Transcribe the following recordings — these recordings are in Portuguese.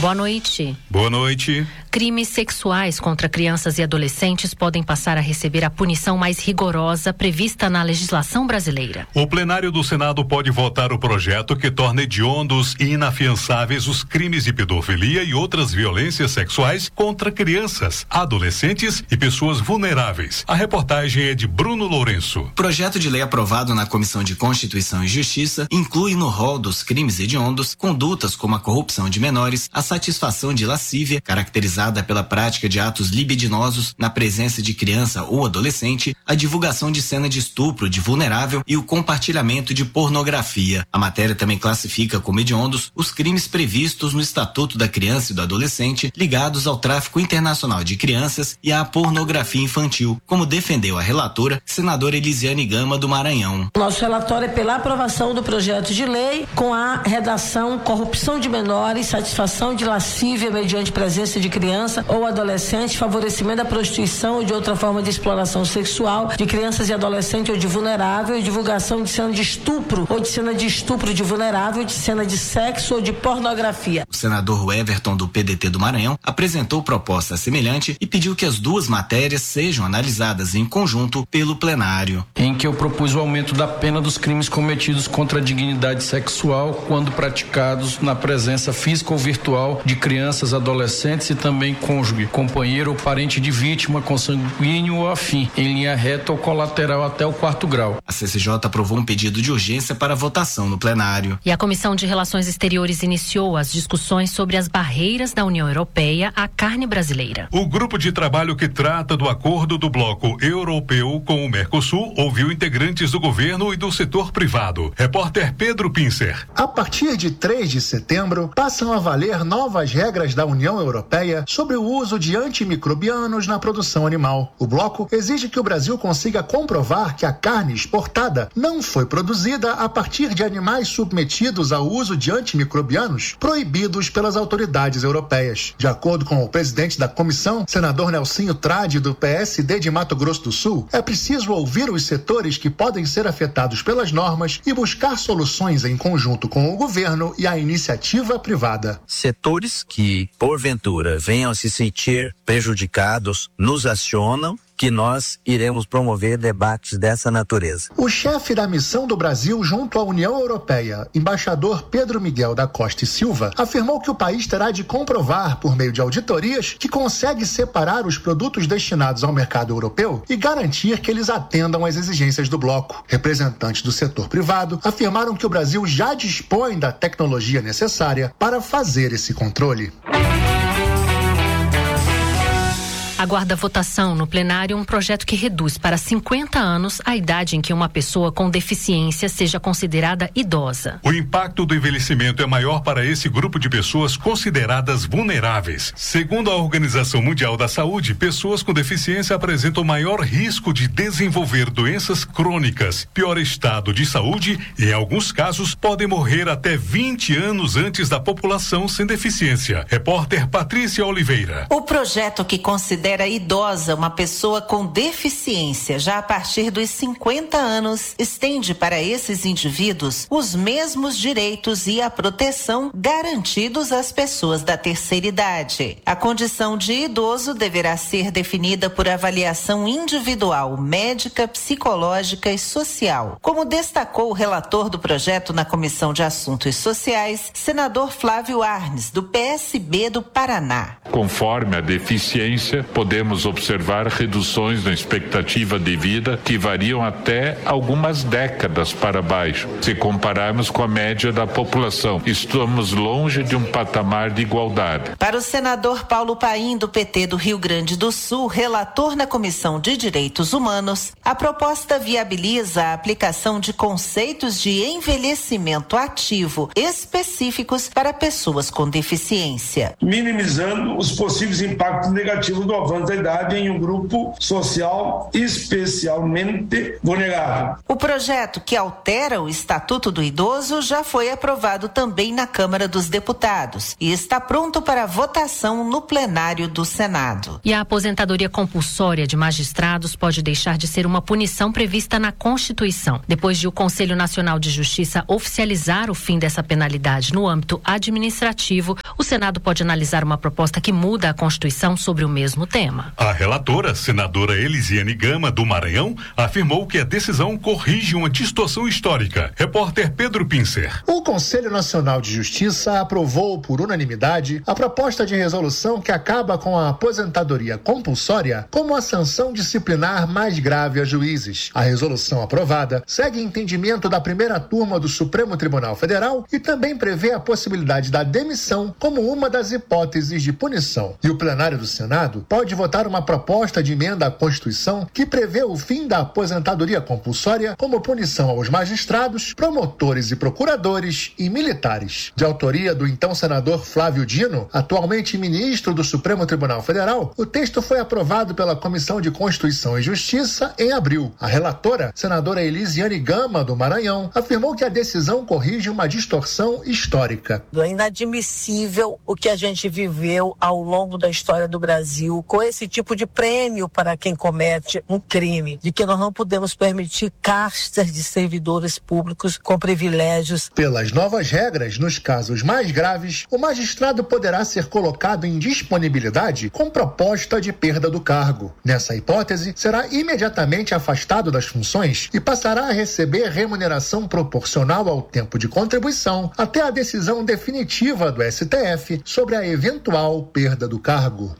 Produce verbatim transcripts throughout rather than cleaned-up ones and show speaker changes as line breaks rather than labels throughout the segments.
Boa noite.
Boa noite.
Crimes sexuais contra crianças e adolescentes podem passar a receber a punição mais rigorosa prevista na legislação brasileira.
O plenário do Senado pode votar o projeto que torna hediondos e inafiançáveis os crimes de pedofilia e outras violências sexuais contra crianças, adolescentes e pessoas vulneráveis. A reportagem é de Bruno Lourenço.
O projeto de lei aprovado na Comissão de Constituição e Justiça inclui no rol dos crimes hediondos condutas como a corrupção de menores, a satisfação de lascívia, caracterizada pela prática de atos libidinosos na presença de criança ou adolescente, a divulgação de cena de estupro de vulnerável e o compartilhamento de pornografia. A matéria também classifica como hediondos os crimes previstos no Estatuto da Criança e do Adolescente ligados ao tráfico internacional de crianças e à pornografia infantil, como defendeu a relatora, senadora Elisiane Gama do Maranhão.
Nosso relatório é pela aprovação do projeto de lei com a redação corrupção de menores, satisfação de lascívia mediante presença de criança ou adolescente, favorecimento da prostituição ou de outra forma de exploração sexual de crianças e adolescentes ou de vulnerável e divulgação de cena de estupro ou de cena de estupro de vulnerável, de cena de sexo ou de pornografia.
O senador Everton do P D T do Maranhão apresentou proposta semelhante e pediu que as duas matérias sejam analisadas em conjunto pelo plenário.
Em que eu propus o aumento da pena dos crimes cometidos contra a dignidade sexual quando praticados na presença física ou virtual de crianças, adolescentes e também cônjuge, companheiro ou parente de vítima, consanguíneo ou afim, em linha reta ou colateral até o quarto grau.
A C C J aprovou um pedido de urgência para votação no plenário.
E a Comissão de Relações Exteriores iniciou as discussões sobre as barreiras da União Europeia à carne brasileira.
O grupo de trabalho que trata do acordo do bloco europeu com o Mercosul ouviu integrantes do governo e do setor privado. Repórter Pedro Pincer.
A partir de três de setembro, passam a valer novas regras da União Europeia sobre o uso de antimicrobianos na produção animal. O bloco exige que o Brasil consiga comprovar que a carne exportada não foi produzida a partir de animais submetidos ao uso de antimicrobianos proibidos pelas autoridades europeias. De acordo com o presidente da comissão, senador Nelsinho Trade, do P S D de Mato Grosso do Sul, é preciso ouvir os setores que podem ser afetados pelas normas e buscar soluções em conjunto com o governo e a iniciativa privada.
Setores que, porventura, venham a se sentir prejudicados, nos acionam que nós iremos promover debates dessa natureza.
O chefe da missão do Brasil junto à União Europeia, embaixador Pedro Miguel da Costa e Silva, afirmou que o país terá de comprovar, por meio de auditorias, que consegue separar os produtos destinados ao mercado europeu e garantir que eles atendam às exigências do bloco. Representantes do setor privado afirmaram que o Brasil já dispõe da tecnologia necessária para fazer esse controle.
Aguarda votação no plenário um projeto que reduz para cinquenta anos a idade em que uma pessoa com deficiência seja considerada idosa.
O impacto do envelhecimento é maior para esse grupo de pessoas consideradas vulneráveis. Segundo a Organização Mundial da Saúde, pessoas com deficiência apresentam maior risco de desenvolver doenças crônicas, pior estado de saúde e, em alguns casos, podem morrer até vinte anos antes da população sem deficiência. Repórter Patrícia Oliveira.
O projeto que considera idosa uma pessoa com deficiência já a partir dos cinquenta anos estende para esses indivíduos os mesmos direitos e a proteção garantidos às pessoas da terceira idade. A condição de idoso deverá ser definida por avaliação individual, médica, psicológica e social. Como destacou o relator do projeto na Comissão de Assuntos Sociais, senador Flávio Arnes, do P S B do Paraná.
Conforme a deficiência, podemos observar reduções na expectativa de vida que variam até algumas décadas para baixo. Se compararmos com a média da população, estamos longe de um patamar de igualdade.
Para o senador Paulo Paim, do P T do Rio Grande do Sul, relator na Comissão de Direitos Humanos, a proposta viabiliza a aplicação de conceitos de envelhecimento ativo específicos para pessoas com deficiência.
Minimizando os possíveis impactos negativos do avanço da idade em um grupo social especialmente vulnerável.
O projeto que altera o Estatuto do Idoso já foi aprovado também na Câmara dos Deputados e está pronto para votação no plenário do Senado.
E a aposentadoria compulsória de magistrados pode deixar de ser uma punição prevista na Constituição. Depois de o Conselho Nacional de Justiça oficializar o fim dessa penalidade no âmbito administrativo, o Senado pode analisar uma proposta que muda a Constituição sobre o mesmo tema.
A relatora, senadora Elisiane Gama, do Maranhão, afirmou que a decisão corrige uma distorção histórica. Repórter Pedro Pincer.
O Conselho Nacional de Justiça aprovou por unanimidade a proposta de resolução que acaba com a aposentadoria compulsória como a sanção disciplinar mais grave a juízes. A resolução aprovada segue entendimento da primeira turma do Supremo Tribunal Federal e também prevê a possibilidade da demissão como uma das hipóteses de punição. E o plenário do Senado pode votar uma proposta de emenda à Constituição que prevê o fim da aposentadoria compulsória como punição aos magistrados, promotores e procuradores e militares. De autoria do então senador Flávio Dino, atualmente ministro do Supremo Tribunal Federal, o texto foi aprovado pela Comissão de Constituição e Justiça em abril. A relatora, senadora Elisiane Gama, do Maranhão, afirmou que a decisão corrige uma distorção histórica.
É inadmissível o que a gente viveu ao longo da história do Brasil com esse tipo de prêmio para quem comete um crime, de que nós não podemos permitir castas de servidores públicos com privilégios.
Pelas novas regras, nos casos mais graves, o magistrado poderá ser colocado em disponibilidade com proposta de perda do cargo. Nessa hipótese, será imediatamente afastado das funções e passará a receber remuneração proporcional ao tempo de contribuição até a decisão definitiva do S T F sobre a eventual perda do cargo.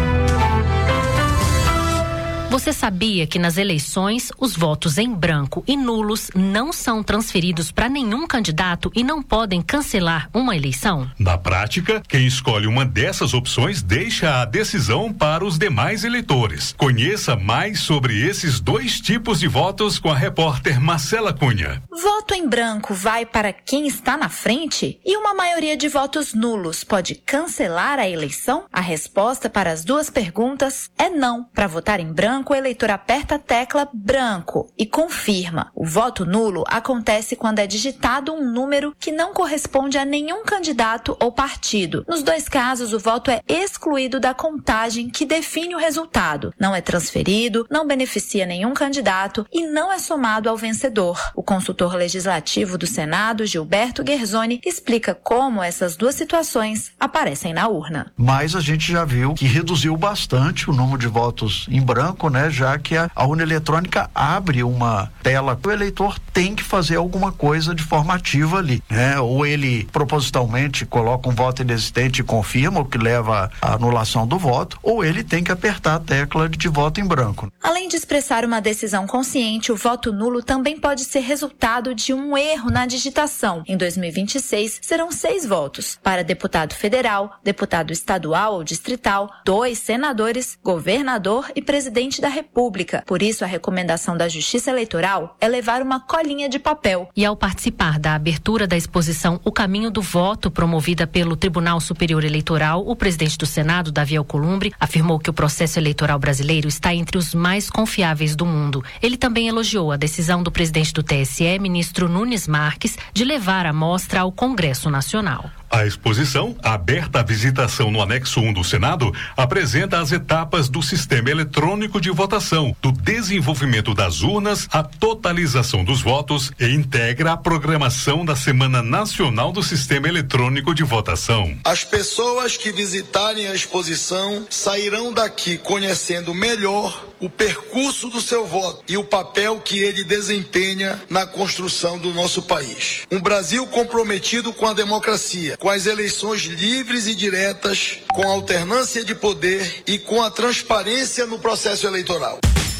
Você sabia que nas eleições os votos em branco e nulos não são transferidos para nenhum candidato e não podem cancelar uma eleição?
Na prática, quem escolhe uma dessas opções deixa a decisão para os demais eleitores. Conheça mais sobre esses dois tipos de votos com a repórter Marcela Cunha.
Voto em branco vai para quem está na frente? E uma maioria de votos nulos pode cancelar a eleição? A resposta para as duas perguntas é não. Para votar em branco, o eleitor aperta a tecla branco e confirma. O voto nulo acontece quando é digitado um número que não corresponde a nenhum candidato ou partido. Nos dois casos, o voto é excluído da contagem que define o resultado. Não é transferido, não beneficia nenhum candidato e não é somado ao vencedor. O consultor legislativo do Senado, Gilberto Guerzoni, explica como essas duas situações aparecem na urna.
Mas a gente já viu que reduziu bastante o número de votos em branco, né? Já que a, a urna eletrônica abre uma tela, o eleitor tem que fazer alguma coisa de forma ativa ali, né? Ou ele propositalmente coloca um voto inexistente e confirma, o que leva à anulação do voto, ou ele tem que apertar a tecla de voto em branco.
Além de expressar uma decisão consciente, o voto nulo também pode ser resultado de um erro na digitação. Em dois mil e vinte e seis, serão seis votos para deputado federal, deputado estadual ou distrital, dois senadores, governador e presidente da República. Por isso, a recomendação da Justiça Eleitoral é levar uma colinha de papel.
E ao participar da abertura da exposição O Caminho do Voto, promovida pelo Tribunal Superior Eleitoral, o presidente do Senado, Davi Alcolumbre, afirmou que o processo eleitoral brasileiro está entre os mais confiáveis do mundo. Ele também elogiou a decisão do presidente do T S E, ministro Nunes Marques, de levar a mostra ao Congresso Nacional.
A exposição, aberta à visitação no anexo um do Senado, apresenta as etapas do sistema eletrônico de votação, do desenvolvimento das urnas à totalização dos votos e integra a programação da Semana Nacional do Sistema Eletrônico de Votação.
As pessoas que visitarem a exposição sairão daqui conhecendo melhor o percurso do seu voto e o papel que ele desempenha na construção do nosso país. Um Brasil comprometido com a democracia, com as eleições livres e diretas, com a alternância de poder e com a transparência no processo eleitoral.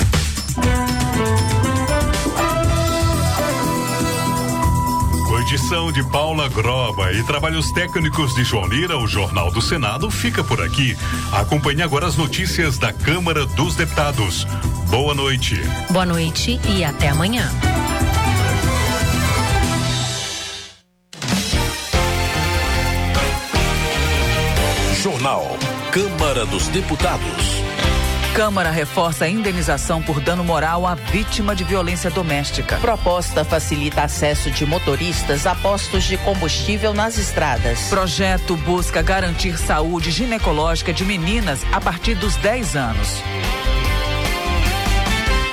Com edição de Paula Groba e trabalhos técnicos de João Lira, o Jornal do Senado fica por aqui. Acompanhe agora as notícias da Câmara dos Deputados. Boa noite.
Boa noite e até amanhã.
Jornal Câmara dos Deputados.
Câmara reforça a indenização por dano moral à vítima de violência doméstica.
Proposta facilita acesso de motoristas a postos de combustível nas estradas.
Projeto busca garantir saúde ginecológica de meninas a partir dos dez anos.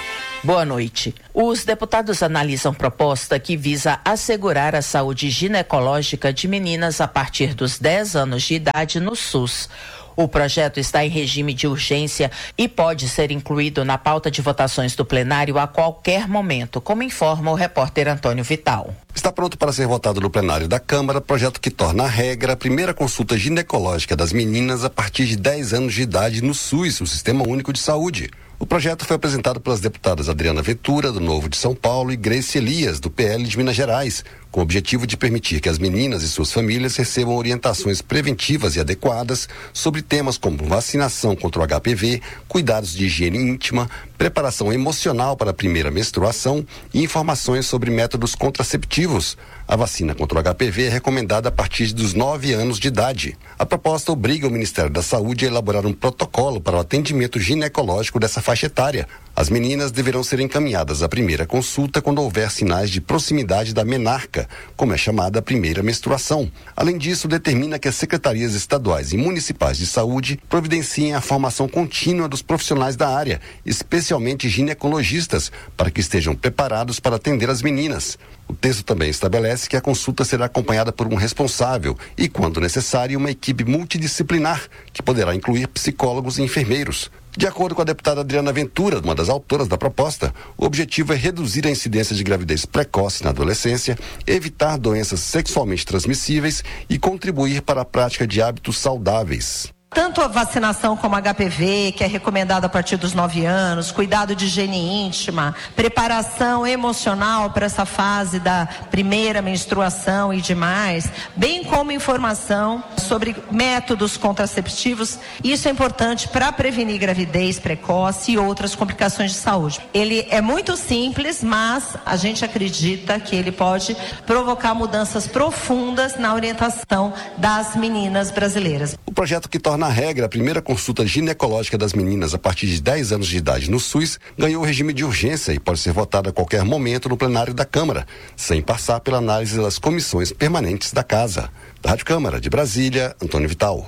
Boa noite. Os deputados analisam proposta que visa assegurar a saúde ginecológica de meninas a partir dos dez anos de idade no SUS. O projeto está em regime de urgência e pode ser incluído na pauta de votações do plenário a qualquer momento, como informa o repórter Antônio Vital.
Está pronto para ser votado no plenário da Câmara, projeto que torna a regra a primeira consulta ginecológica das meninas a partir de dez anos de idade no SUS, o Sistema Único de Saúde. O projeto foi apresentado pelas deputadas Adriana Ventura, do Novo de São Paulo, e Grace Elias, do P L de Minas Gerais, com o objetivo de permitir que as meninas e suas famílias recebam orientações preventivas e adequadas sobre temas como vacinação contra o H P V, cuidados de higiene íntima, preparação emocional para a primeira menstruação e informações sobre métodos contraceptivos. A vacina contra o H P V é recomendada a partir dos nove anos de idade. A proposta obriga o Ministério da Saúde a elaborar um protocolo para o atendimento ginecológico dessa faixa etária. As meninas deverão ser encaminhadas à primeira consulta quando houver sinais de proximidade da menarca, como é chamada a primeira menstruação. Além disso, determina que as secretarias estaduais e municipais de saúde providenciem a formação contínua dos profissionais da área, especialmente ginecologistas, para que estejam preparados para atender as meninas. O texto também estabelece que a consulta será acompanhada por um responsável e, quando necessário, uma equipe multidisciplinar, que poderá incluir psicólogos e enfermeiros. De acordo com a deputada Adriana Ventura, uma das autoras da proposta, o objetivo é reduzir a incidência de gravidez precoce na adolescência, evitar doenças sexualmente transmissíveis e contribuir para a prática de hábitos saudáveis.
Tanto a vacinação como a H P V, que é recomendada a partir dos nove anos, cuidado de higiene íntima, preparação emocional para essa fase da primeira menstruação e demais, bem como informação sobre métodos contraceptivos. Isso é importante para prevenir gravidez precoce e outras complicações de saúde. Ele é muito simples, mas a gente acredita que ele pode provocar mudanças profundas na orientação das meninas brasileiras.
O projeto que torna na regra, a primeira consulta ginecológica das meninas a partir de dez anos de idade no SUS ganhou regime de urgência e pode ser votada a qualquer momento no plenário da Câmara, sem passar pela análise das comissões permanentes da Casa. Da Rádio Câmara de Brasília, Antônio Vital.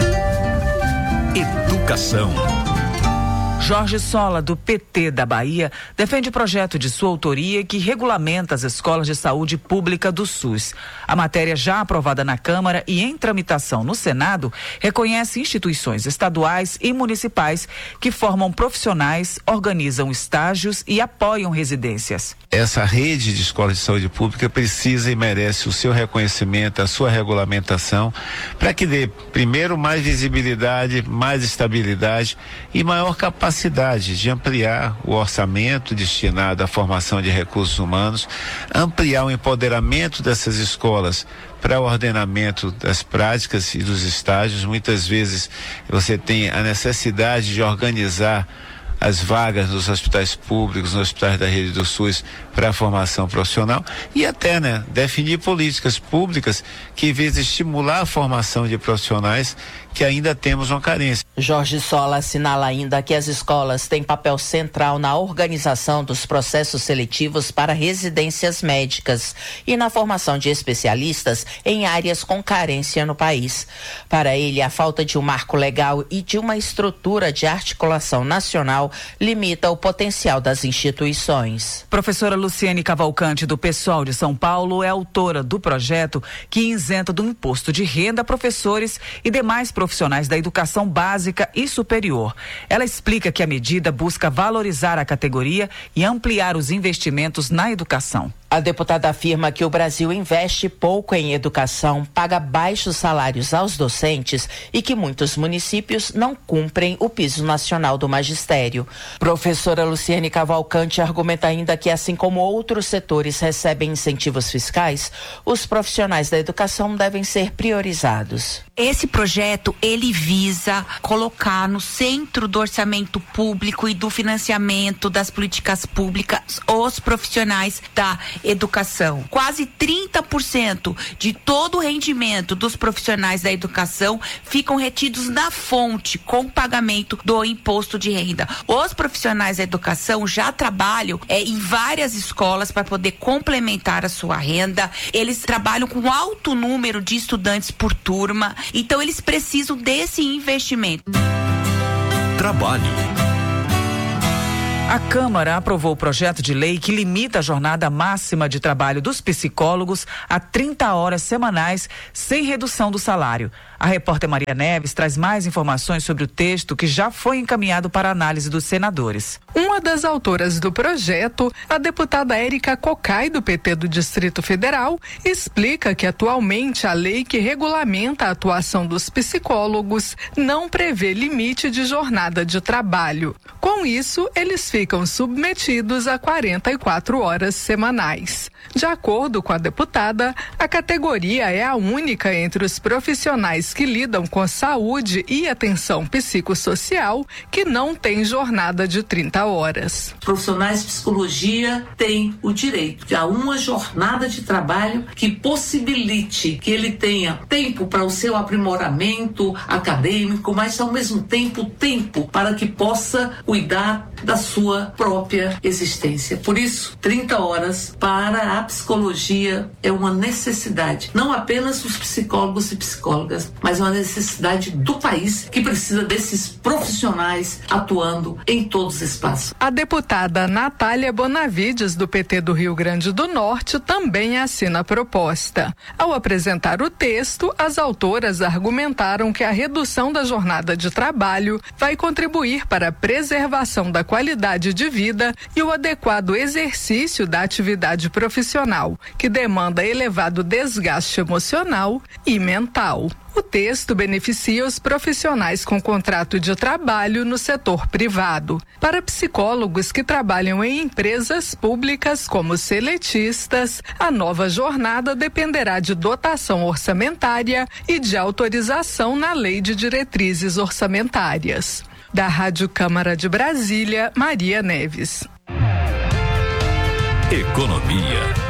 Educação.
Jorge Sola, do P T da Bahia, defende o projeto de sua autoria que regulamenta as escolas de saúde pública do SUS. A matéria, já aprovada na Câmara e em tramitação no Senado, reconhece instituições estaduais e municipais que formam profissionais, organizam estágios e apoiam residências.
Essa rede de escolas de saúde pública precisa e merece o seu reconhecimento, a sua regulamentação, para que dê, primeiro, mais visibilidade, mais estabilidade e maior capacidade de ampliar o orçamento destinado à formação de recursos humanos, ampliar o empoderamento dessas escolas para o ordenamento das práticas e dos estágios. Muitas vezes você tem a necessidade de organizar as vagas nos hospitais públicos, nos hospitais da rede do SUS para a formação profissional e até, né, definir políticas públicas que, em vez de estimular a formação de profissionais, que ainda temos uma carência.
Jorge Sola assinala ainda que as escolas têm papel central na organização dos processos seletivos para residências médicas e na formação de especialistas em áreas com carência no país. Para ele, a falta de um marco legal e de uma estrutura de articulação nacional limita o potencial das instituições.
Professora Luciene Cavalcante, do PSOL de São Paulo, é autora do projeto que isenta do imposto de renda professores e demais profissionais profissionais da educação básica e superior. Ela explica que a medida busca valorizar a categoria e ampliar os investimentos na educação.
A deputada afirma que o Brasil investe pouco em educação, paga baixos salários aos docentes e que muitos municípios não cumprem o piso nacional do magistério. Professora Luciene Cavalcante argumenta ainda que, assim como outros setores recebem incentivos fiscais, os profissionais da educação devem ser priorizados.
Esse projeto, ele visa colocar no centro do orçamento público e do financiamento das políticas públicas os profissionais da educação. Quase trinta por cento de todo o rendimento dos profissionais da educação ficam retidos na fonte com pagamento do imposto de renda. Os profissionais da educação já trabalham é, em várias escolas para poder complementar a sua renda. Eles trabalham com alto número de estudantes por turma, então eles precisam desse investimento.
Trabalho.
A Câmara aprovou o projeto de lei que limita a jornada máxima de trabalho dos psicólogos a trinta horas semanais, sem redução do salário. A repórter Maria Neves traz mais informações sobre o texto que já foi encaminhado para análise dos senadores.
Uma das autoras do projeto, a deputada Érica Cocai, do P T do Distrito Federal, explica que atualmente a lei que regulamenta a atuação dos psicólogos não prevê limite de jornada de trabalho. Com isso, eles ficam submetidos a quarenta e quatro horas semanais. De acordo com a deputada, a categoria é a única entre os profissionais que lidam com saúde e atenção psicossocial que não tem jornada de trinta horas.
Profissionais de psicologia têm o direito a uma jornada de trabalho que possibilite que ele tenha tempo para o seu aprimoramento acadêmico, mas ao mesmo tempo tempo para que possa cuidar da sua própria existência. Por isso, trinta horas para a psicologia é uma necessidade, não apenas dos psicólogos e psicólogas, mas uma necessidade do país que precisa desses profissionais atuando em todos os espaços.
A deputada Natália Bonavides, do P T do Rio Grande do Norte, também assina a proposta. Ao apresentar o texto, as autoras argumentaram que a redução da jornada de trabalho vai contribuir para a preservação da qualidade de vida e o adequado exercício da atividade profissional, que demanda elevado desgaste emocional e mental. O texto beneficia os profissionais com contrato de trabalho no setor privado. Para psicólogos que trabalham em empresas públicas como seletistas, a nova jornada dependerá de dotação orçamentária e de autorização na Lei de Diretrizes Orçamentárias. Da Rádio Câmara de Brasília, Maria Neves.
Economia.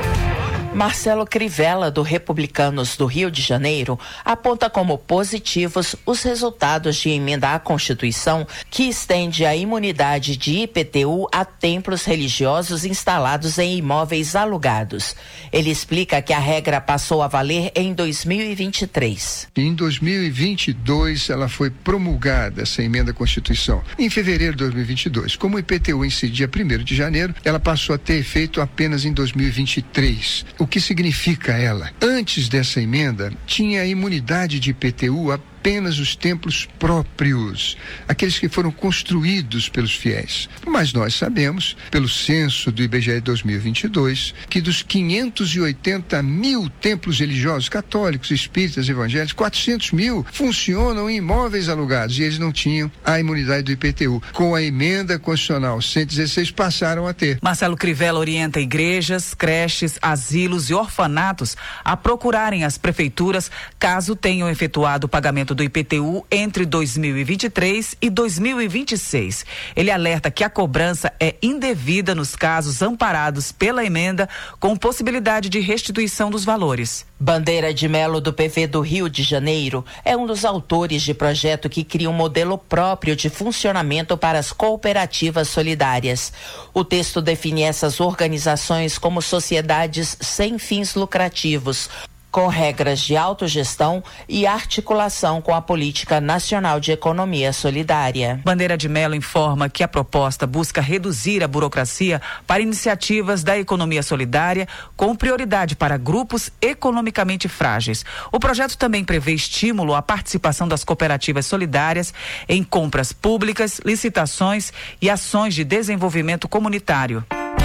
Marcelo Crivella, do Republicanos do Rio de Janeiro, aponta como positivos os resultados de emenda à Constituição que estende a imunidade de I P T U a templos religiosos instalados em imóveis alugados. Ele explica que a regra passou a valer em dois mil e vinte e três.
Em dois mil e vinte e dois, ela foi promulgada, essa emenda à Constituição. Em fevereiro de dois mil e vinte e dois, como o I P T U incidia primeiro de janeiro, ela passou a ter efeito apenas em dois mil e vinte e três. O que significa ela? Antes dessa emenda, tinha a imunidade de I P T U apenas os templos próprios, aqueles que foram construídos pelos fiéis. Mas nós sabemos, pelo censo do I B G E de dois mil e vinte e dois, que dos quinhentos e oitenta mil templos religiosos, católicos, espíritas, evangélicos, quatrocentos mil funcionam em imóveis alugados e eles não tinham a imunidade do I P T U. Com a emenda constitucional cento e dezesseis passaram a ter.
Marcelo Crivella orienta igrejas, creches, asilos e orfanatos a procurarem as prefeituras caso tenham efetuado o pagamento do I P T U entre dois mil e vinte e três e dois mil e vinte e seis. Ele alerta que a cobrança é indevida nos casos amparados pela emenda, com possibilidade de restituição dos valores.
Bandeira de Melo, do P V do Rio de Janeiro, é um dos autores de projeto que cria um modelo próprio de funcionamento para as cooperativas solidárias. O texto define essas organizações como sociedades sem fins lucrativos, com regras de autogestão e articulação com a Política Nacional de Economia Solidária.
Bandeira de Melo informa que a proposta busca reduzir a burocracia para iniciativas da economia solidária, com prioridade para grupos economicamente frágeis. O projeto também prevê estímulo à participação das cooperativas solidárias em compras públicas, licitações e ações de desenvolvimento comunitário.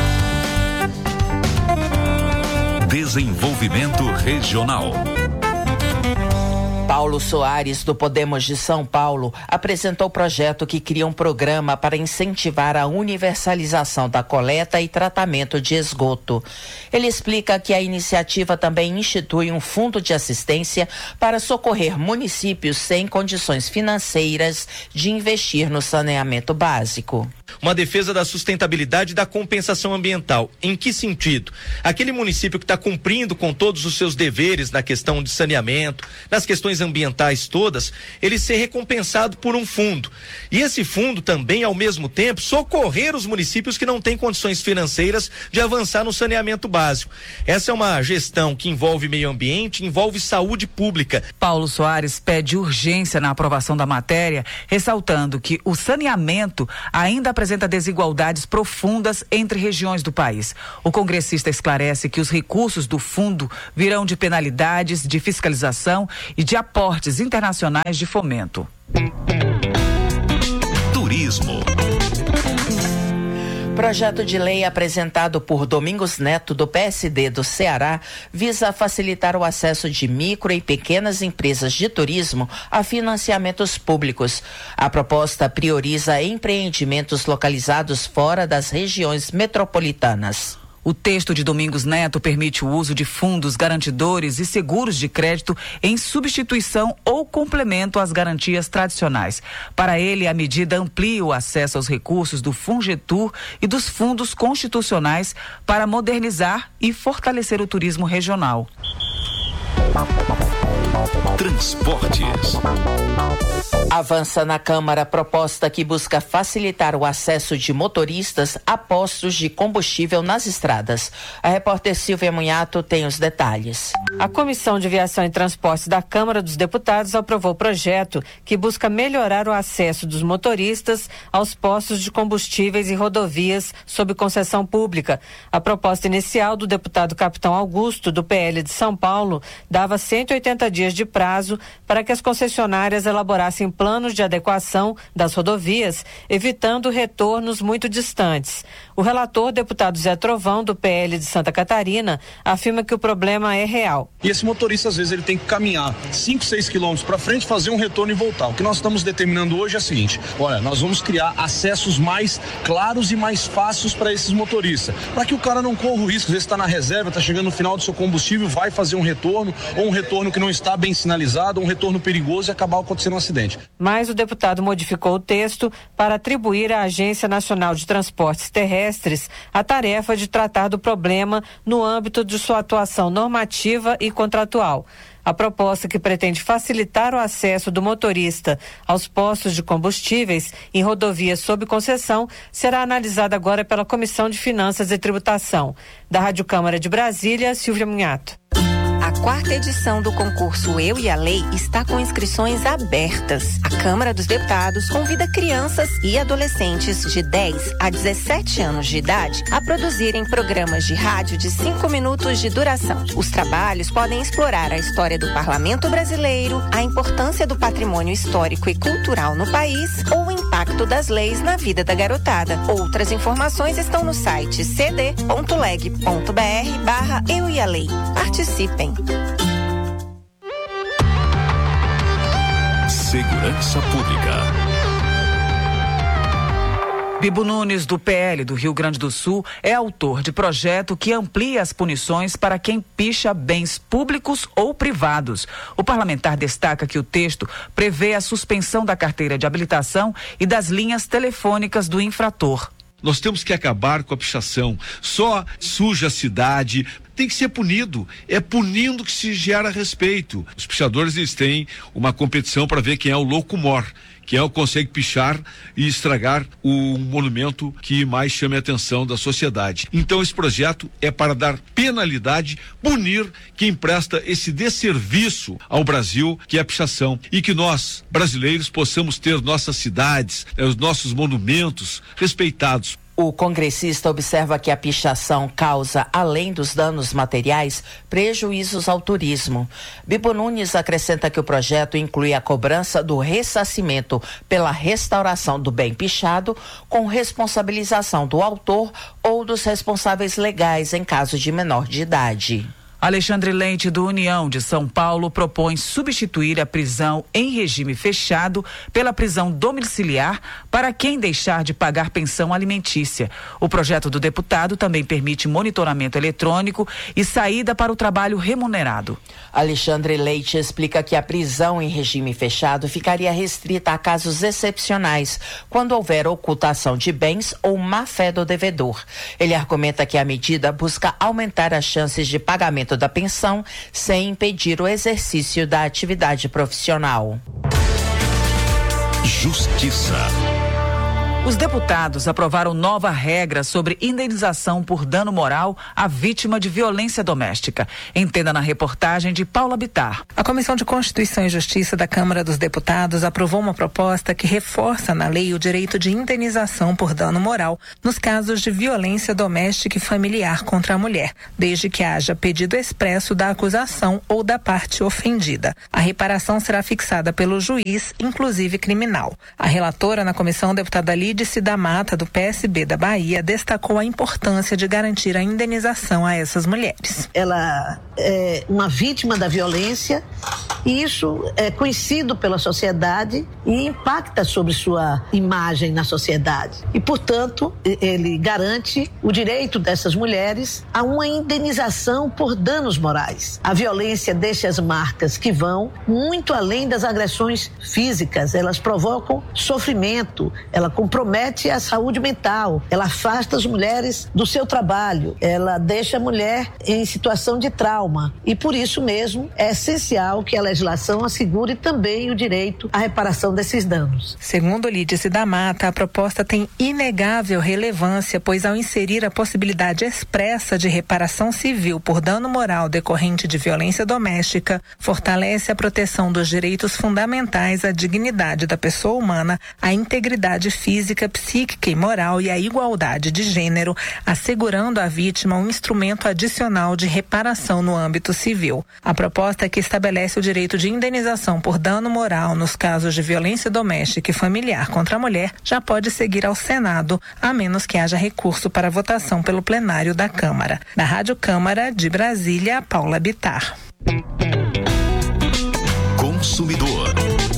Desenvolvimento Regional.
Paulo Soares, do Podemos de São Paulo, apresentou o projeto que cria um programa para incentivar a universalização da coleta e tratamento de esgoto. Ele explica que a iniciativa também institui um fundo de assistência para socorrer municípios sem condições financeiras de investir no saneamento básico.
Uma defesa da sustentabilidade e da compensação ambiental. Em que sentido? Aquele município que está cumprindo com todos os seus deveres na questão de saneamento, nas questões ambientais todas, ele ser recompensado por um fundo. E esse fundo também, ao mesmo tempo, socorrer os municípios que não têm condições financeiras de avançar no saneamento básico. Essa é uma gestão que envolve meio ambiente, envolve saúde pública.
Paulo Soares pede urgência na aprovação da matéria, ressaltando que o saneamento ainda apresenta apresenta desigualdades profundas entre regiões do país. O congressista esclarece que os recursos do fundo virão de penalidades, de fiscalização e de aportes internacionais de fomento.
Turismo.
Projeto de lei apresentado por Domingos Neto, do P S D do Ceará, visa facilitar o acesso de micro e pequenas empresas de turismo a financiamentos públicos. A proposta prioriza empreendimentos localizados fora das regiões metropolitanas.
O texto de Domingos Neto permite o uso de fundos garantidores e seguros de crédito em substituição ou complemento às garantias tradicionais. Para ele, a medida amplia o acesso aos recursos do Fungetur e dos fundos constitucionais para modernizar e fortalecer o turismo regional.
Transportes.
Avança na Câmara proposta que busca facilitar o acesso de motoristas a postos de combustível nas estradas. A repórter Silvia Munhato tem os detalhes.
A Comissão de Viação e Transportes da Câmara dos Deputados aprovou o projeto que busca melhorar o acesso dos motoristas aos postos de combustíveis e rodovias sob concessão pública. A proposta inicial do deputado Capitão Augusto, do P L de São Paulo, dava cento e oitenta dias de prazo para que as concessionárias elaborassem planos de adequação das rodovias, evitando retornos muito distantes. O relator, deputado Zé Trovão, do P L de Santa Catarina, afirma que o problema é real.
E esse motorista, às vezes, ele tem que caminhar cinco, seis quilômetros para frente, fazer um retorno e voltar. O que nós estamos determinando hoje é o seguinte: olha, nós vamos criar acessos mais claros e mais fáceis para esses motoristas, para que o cara não corra o risco, às vezes está na reserva, está chegando no final do seu combustível, vai fazer um retorno, ou um retorno que não está bem sinalizado, ou um retorno perigoso e acabar acontecendo um acidente.
Mas o deputado modificou o texto para atribuir à Agência Nacional de Transportes Terrestres a tarefa de tratar do problema no âmbito de sua atuação normativa e contratual. A proposta, que pretende facilitar o acesso do motorista aos postos de combustíveis em rodovias sob concessão, será analisada agora pela Comissão de Finanças e Tributação. Da Rádio Câmara de Brasília, Silvia Munhato.
A quarta edição do concurso Eu e a Lei está com inscrições abertas. A Câmara dos Deputados convida crianças e adolescentes de dez a dezessete anos de idade a produzirem programas de rádio de cinco minutos de duração. Os trabalhos podem explorar a história do Parlamento brasileiro, a importância do patrimônio histórico e cultural no país ou o impacto das leis na vida da garotada. Outras informações estão no site cd ponto leg ponto br barra Eu e a Lei. Participem.
Segurança Pública.
Bibo Nunes, do P L do Rio Grande do Sul, é autor de projeto que amplia as punições para quem picha bens públicos ou privados. O parlamentar destaca que o texto prevê a suspensão da carteira de habilitação e das linhas telefônicas do infrator.
Nós temos que acabar com a pichação. Só suja a cidade, tem que ser punido. É punindo que se gera respeito. Os pichadores, eles têm uma competição para ver quem é o louco mor, quem é o que consegue pichar e estragar o monumento que mais chame a atenção da sociedade. Então esse projeto é para dar penalidade, punir quem presta esse desserviço ao Brasil, que é a pichação, e que nós, brasileiros, possamos ter nossas cidades, os nossos monumentos respeitados.
O congressista observa que a pichação causa, além dos danos materiais, prejuízos ao turismo. Bibo Nunes acrescenta que o projeto inclui a cobrança do ressarcimento pela restauração do bem pichado, com responsabilização do autor ou dos responsáveis legais em caso de menor de idade.
Alexandre Lente, do União de São Paulo, propõe substituir a prisão em regime fechado pela prisão domiciliar para quem deixar de pagar pensão alimentícia. O projeto do deputado também permite monitoramento eletrônico e saída para o trabalho remunerado.
Alexandre Leite explica que a prisão em regime fechado ficaria restrita a casos excepcionais, quando houver ocultação de bens ou má-fé do devedor. Ele argumenta que a medida busca aumentar as chances de pagamento da pensão sem impedir o exercício da atividade profissional.
Justiça.
Os deputados aprovaram nova regra sobre indenização por dano moral à vítima de violência doméstica. Entenda na reportagem de Paula Bittar.
A Comissão de Constituição e Justiça da Câmara dos Deputados aprovou uma proposta que reforça na lei o direito de indenização por dano moral nos casos de violência doméstica e familiar contra a mulher, desde que haja pedido expresso da acusação ou da parte ofendida. A reparação será fixada pelo juiz, inclusive criminal. A relatora na comissão, deputada Lídia da Mata, do P S B da Bahia, destacou a importância de garantir a indenização a essas mulheres.
Ela é uma vítima da violência e isso é conhecido pela sociedade e impacta sobre sua imagem na sociedade. E, portanto, ele garante o direito dessas mulheres a uma indenização por danos morais. A violência deixa as marcas que vão muito além das agressões físicas. Elas provocam sofrimento, ela compromete a saúde mental, ela afasta as mulheres do seu trabalho, ela deixa a mulher em situação de trauma e por isso mesmo é essencial que a legislação assegure também o direito à reparação desses danos.
Segundo Lídice da Mata, a proposta tem inegável relevância, pois ao inserir a possibilidade expressa de reparação civil por dano moral decorrente de violência doméstica, fortalece a proteção dos direitos fundamentais à dignidade da pessoa humana, à integridade física, psíquica e moral e a igualdade de gênero, assegurando à vítima um instrumento adicional de reparação no âmbito civil. A proposta que estabelece o direito de indenização por dano moral nos casos de violência doméstica e familiar contra a mulher já pode seguir ao Senado, a menos que haja recurso para votação pelo plenário da Câmara. Da Rádio Câmara de Brasília, Paula Bittar.
Consumidor.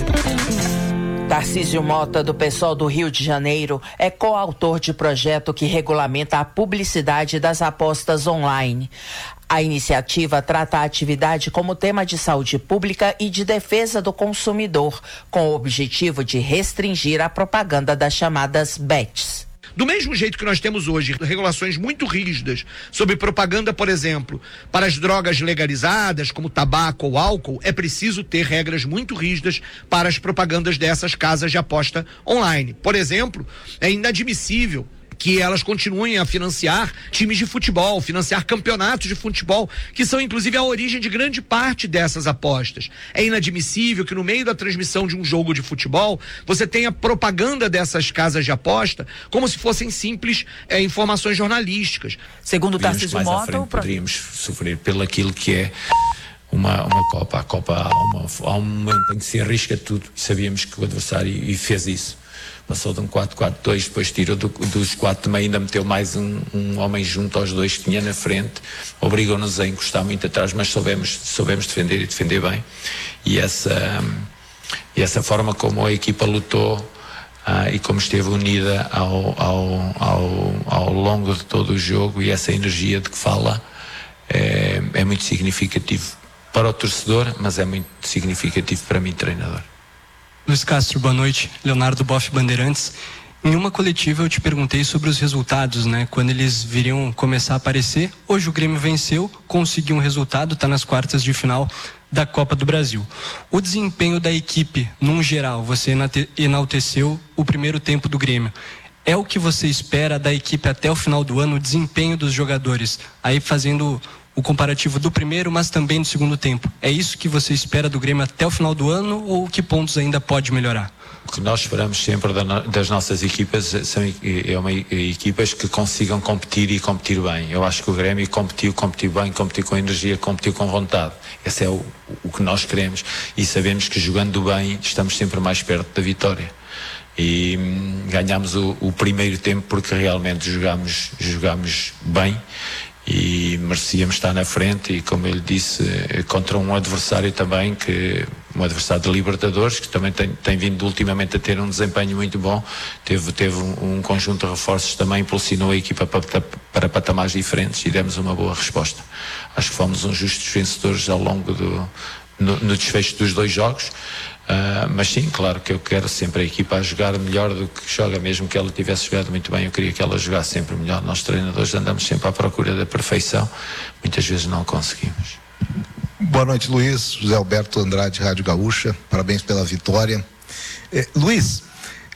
Tarcísio Mota, do PSOL do Rio de Janeiro, é coautor de projeto que regulamenta a publicidade das apostas online. A iniciativa trata a atividade como tema de saúde pública e de defesa do consumidor, com o objetivo de restringir a propaganda das chamadas bets.
Do mesmo jeito que nós temos hoje regulações muito rígidas sobre propaganda, por exemplo, para as drogas legalizadas, como tabaco ou álcool, é preciso ter regras muito rígidas para as propagandas dessas casas de aposta online. Por exemplo, é inadmissível que elas continuem a financiar times de futebol, financiar campeonatos de futebol, que são inclusive a origem de grande parte dessas apostas. É inadmissível que no meio da transmissão de um jogo de futebol, você tenha propaganda dessas casas de aposta como se fossem simples é, informações jornalísticas.
Segundo Tarcísio
Mota,
Mota,
o poderíamos sofrer pelo aquilo que é uma, uma Copa. A Copa há, uma, há um momento em que se arrisca tudo e sabíamos que o adversário e fez isso. Passou de um quatro quatro dois, depois tirou do, dos quatro também, ainda meteu mais um, um homem junto aos dois que tinha na frente, obrigou-nos a encostar muito atrás, mas soubemos, soubemos defender e defender bem. E essa, e essa forma como a equipa lutou ah, e como esteve unida ao, ao, ao, ao longo de todo o jogo, e essa energia de que fala é, é muito significativo para o torcedor, mas é muito significativo para mim, treinador.
Luiz Castro, boa noite. Leonardo Boff, Bandeirantes. Em uma coletiva eu te perguntei sobre os resultados, né? Quando eles viriam começar a aparecer. Hoje o Grêmio venceu, conseguiu um resultado, está nas quartas de final da Copa do Brasil. O desempenho da equipe, num geral, você enalteceu o primeiro tempo do Grêmio. É o que você espera da equipe até o final do ano, o desempenho dos jogadores? Aí fazendo o comparativo do primeiro, mas também do segundo tempo. É isso que você espera do Grêmio até o final do ano, ou que pontos ainda pode melhorar?
O que nós esperamos sempre das nossas equipas são é uma, equipas que consigam competir e competir bem. Eu acho que o Grêmio competiu, competiu bem, competiu com energia, competiu com vontade. Esse é o, o que nós queremos, e sabemos que jogando bem estamos sempre mais perto da vitória. E hum, ganhamos o, o primeiro tempo porque realmente jogámos, jogámos bem e merecíamos estar na frente, e como ele disse, contra um adversário também, que um adversário de Libertadores, que também tem, tem vindo ultimamente a ter um desempenho muito bom, teve, teve um, um conjunto de reforços também, impulsionou a equipa para, para patamares diferentes, e demos uma boa resposta. Acho que fomos uns justos vencedores ao longo do no, no desfecho dos dois jogos. Uh, mas sim, claro que eu quero sempre a equipa a jogar melhor do que joga, mesmo que ela tivesse jogado muito bem, eu queria que ela jogasse sempre melhor. Nós treinadores andamos sempre à procura da perfeição, muitas vezes não conseguimos.
Boa noite, Luiz. José Alberto Andrade, Rádio Gaúcha, parabéns pela vitória. eh, Luiz,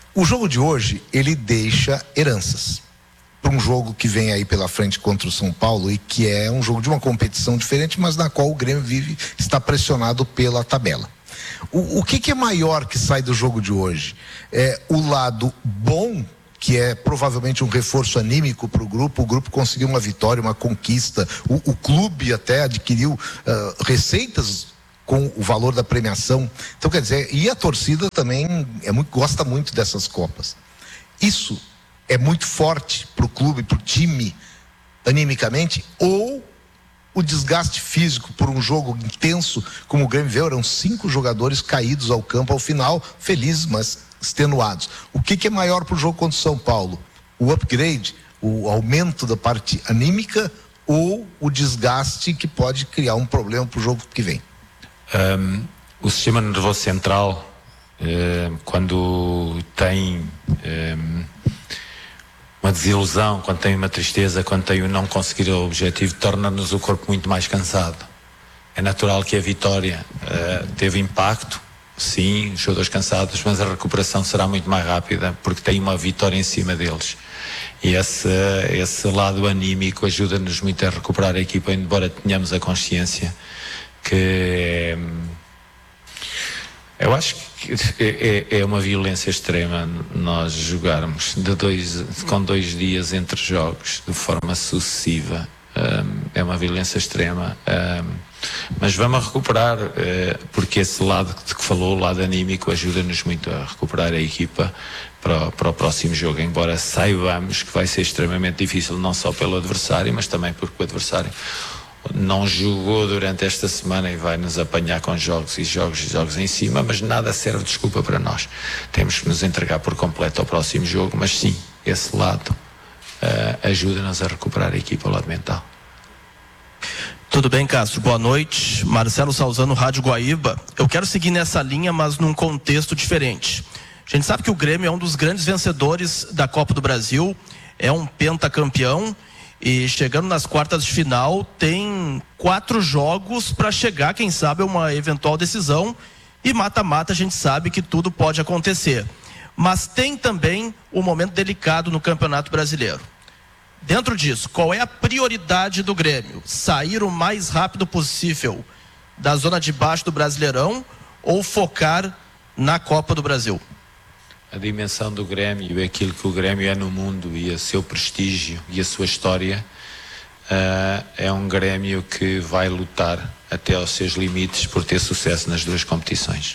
O jogo de hoje, ele deixa heranças para um jogo que vem aí pela frente contra o São Paulo e que é um jogo de uma competição diferente, mas na qual o Grêmio vive, está pressionado pela tabela. O, o que, que é maior que sai do jogo de hoje? É o lado bom, que é provavelmente um reforço anímico para o grupo. O grupo conseguiu uma vitória, uma conquista. O, o clube até adquiriu uh, receitas com o valor da premiação. Então, quer dizer, e a torcida também é muito, gosta muito dessas Copas. Isso é muito forte para o clube, para o time, animicamente, ou o desgaste físico por um jogo intenso, como o Grêmio veio, eram cinco jogadores caídos ao campo ao final, felizes, mas extenuados. O que, que é maior para o jogo contra o São Paulo? O upgrade, o aumento da parte anímica ou o desgaste que pode criar um problema para o jogo que vem?
Um, o sistema nervoso central, uh, quando tem um, uma desilusão, quando tem uma tristeza, quando tem o não conseguir o objetivo, torna-nos o corpo muito mais cansado. É natural que a vitória uh, teve impacto, sim, os jogadores cansados, mas a recuperação será muito mais rápida porque tem uma vitória em cima deles. E esse, esse lado anímico ajuda-nos muito a recuperar a equipa, embora tenhamos a consciência que eu acho que é, é uma violência extrema nós jogarmos de dois, com dois dias entre jogos de forma sucessiva. Um, é uma violência extrema, um, mas vamos recuperar, uh, porque esse lado que falou, o lado anímico, ajuda-nos muito a recuperar a equipa para o, para o próximo jogo, embora saibamos que vai ser extremamente difícil, não só pelo adversário, mas também porque o adversário não jogou durante esta semana e vai nos apanhar com jogos e jogos e jogos em cima, mas nada serve de desculpa para nós. Temos que nos entregar por completo ao próximo jogo, mas sim, esse lado uh, ajuda-nos a recuperar a equipa ao lado mental.
Tudo bem, Castro? Boa noite. Marcelo Salzano, Rádio Guaíba. Eu quero seguir nessa linha, mas num contexto diferente. A gente sabe que o Grêmio é um dos grandes vencedores da Copa do Brasil, é um pentacampeão e chegando nas quartas de final tem quatro jogos para chegar, quem sabe, a uma eventual decisão, e mata-mata a gente sabe que tudo pode acontecer. Mas tem também um momento delicado no Campeonato Brasileiro. Dentro disso, qual é a prioridade do Grêmio? Sair o mais rápido possível da zona de baixo do Brasileirão ou focar na Copa do Brasil?
A dimensão do Grêmio, aquilo que o Grêmio é no mundo e o seu prestígio e a sua história, uh, é um Grêmio que vai lutar até aos seus limites por ter sucesso nas duas competições.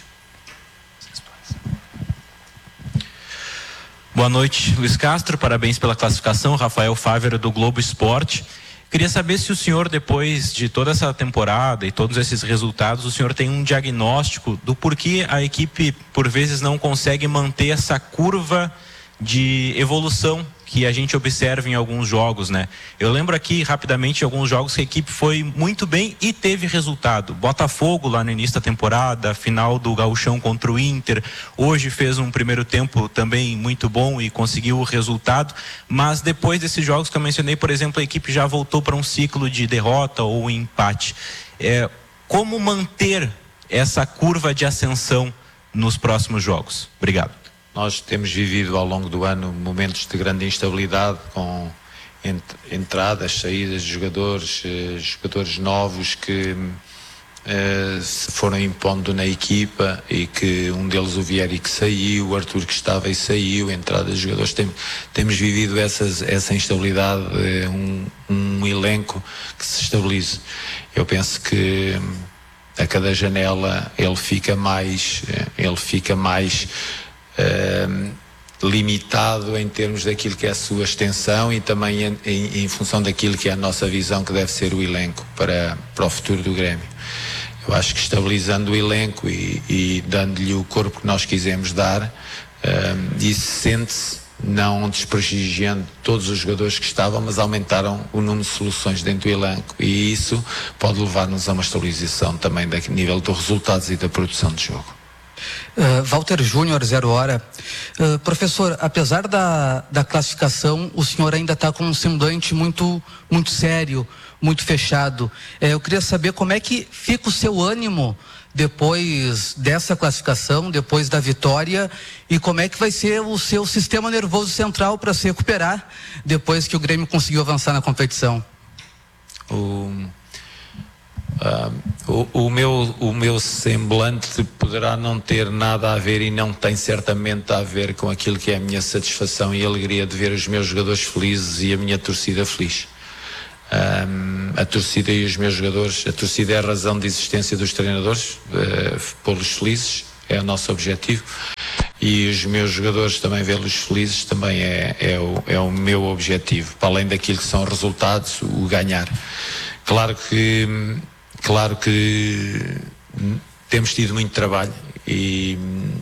Boa noite, Luiz Castro, parabéns pela classificação. Rafael Fávero, do Globo Esporte. Queria saber se o senhor, depois de toda essa temporada e todos esses resultados, o senhor tem um diagnóstico do porquê a equipe, por vezes, não consegue manter essa curva de evolução que a gente observa em alguns jogos, né? Eu lembro aqui, rapidamente, de alguns jogos que a equipe foi muito bem e teve resultado. Botafogo, lá no início da temporada, final do Gauchão contra o Inter. Hoje fez um primeiro tempo também muito bom e conseguiu o resultado. Mas depois desses jogos que eu mencionei, por exemplo, a equipe já voltou para um ciclo de derrota ou empate. É, como manter essa curva de ascensão nos próximos jogos? Obrigado.
Nós temos vivido ao longo do ano momentos de grande instabilidade, com ent entradas, saídas de jogadores, eh, jogadores novos que eh, se foram impondo na equipa, e que um deles, o Vieri, que saiu, o Arthur, que estava e saiu, entrada de jogadores. Tem, temos vivido essas, essa instabilidade, eh, um, um elenco que se estabilize. Eu penso que a cada janela ele fica mais, ele fica mais Uh, limitado em termos daquilo que é a sua extensão e também em, em, em função daquilo que é a nossa visão, que deve ser o elenco para, para o futuro do Grêmio. Eu acho que estabilizando o elenco e, e dando-lhe o corpo que nós quisemos dar, uh, isso sente-se, não desprestigiando todos os jogadores que estavam, mas aumentaram o número de soluções dentro do elenco, e isso pode levar-nos a uma estabilização também do nível dos resultados e da produção de jogo.
Uh, Walter Júnior, Zero Hora. Uh, professor, apesar da, da classificação, o senhor ainda está com um semblante muito, muito sério, muito fechado. Uh, eu queria saber como é que fica o seu ânimo depois dessa classificação, depois da vitória, e como é que vai ser o seu sistema nervoso central para se recuperar depois que o Grêmio conseguiu avançar na competição?
O, uh, o, o, meu, o meu semblante poderá não ter nada a ver e não tem certamente a ver com aquilo que é a minha satisfação e alegria de ver os meus jogadores felizes e a minha torcida feliz. Um, a torcida e os meus jogadores, a torcida é a razão de existência dos treinadores, uh, pô-los felizes é o nosso objetivo, e os meus jogadores também vê-los felizes também é, é, o, é o meu objetivo, para além daquilo que são resultados, o ganhar. Claro que claro que temos tido muito trabalho e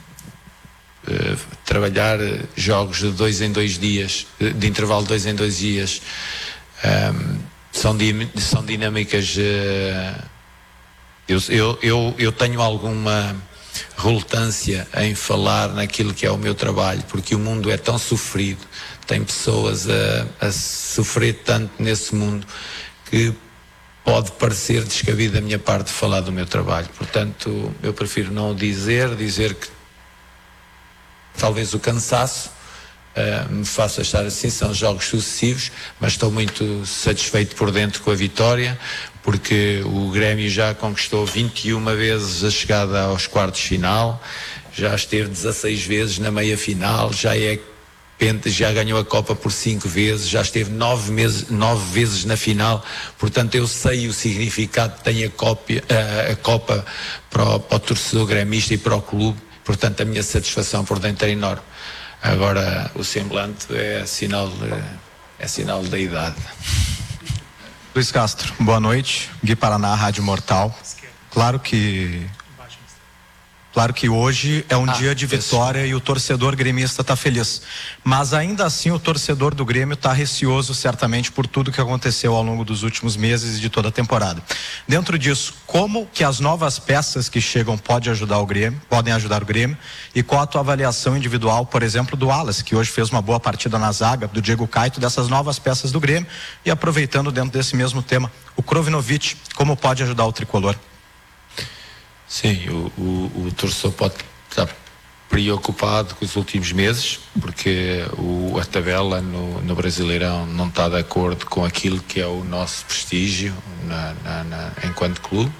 uh, trabalhar jogos de dois em dois dias, de intervalo de dois em dois dias, um, São, são dinâmicas. Uh, eu, eu, eu, eu tenho alguma relutância em falar naquilo que é o meu trabalho, porque o mundo é tão sofrido, tem pessoas a, a sofrer tanto nesse mundo que pode parecer descabido da minha parte falar do meu trabalho. Portanto, eu prefiro não dizer, dizer que talvez o cansaço Uh, me faça estar assim, são jogos sucessivos, mas estou muito satisfeito por dentro com a vitória, porque o Grêmio já conquistou vinte e uma vezes a chegada aos quartos de final, já esteve dezasseis vezes na meia final, já é penta, já ganhou a Copa por cinco vezes, já esteve nove, meses, nove vezes na final. Portanto, eu sei o significado que tem a, cópia, a, a Copa para o, para o torcedor gremista e para o clube. Portanto, a minha satisfação por dentro é enorme. Agora, o semblante é sinal, de, é sinal da idade.
Luiz Castro, boa noite. Gui Paraná, Rádio Mortal. Claro que Claro que hoje é um ah, dia de vitória isso. E o torcedor gremista está feliz. Mas ainda assim o torcedor do Grêmio está receoso certamente por tudo que aconteceu ao longo dos últimos meses e de toda a temporada. Dentro disso, como que as novas peças que chegam pode ajudar o Grêmio, podem ajudar o Grêmio? E qual a tua avaliação individual, por exemplo, do Wallace, que hoje fez uma boa partida na zaga, do Diego Caetano, dessas novas peças do Grêmio? E aproveitando dentro desse mesmo tema, o Krovinovic, como pode ajudar o tricolor?
Sim, o, o, o torcedor pode estar preocupado com os últimos meses, porque o, a tabela no, no Brasileirão não está de acordo com aquilo que é o nosso prestígio na, na, na, enquanto clube.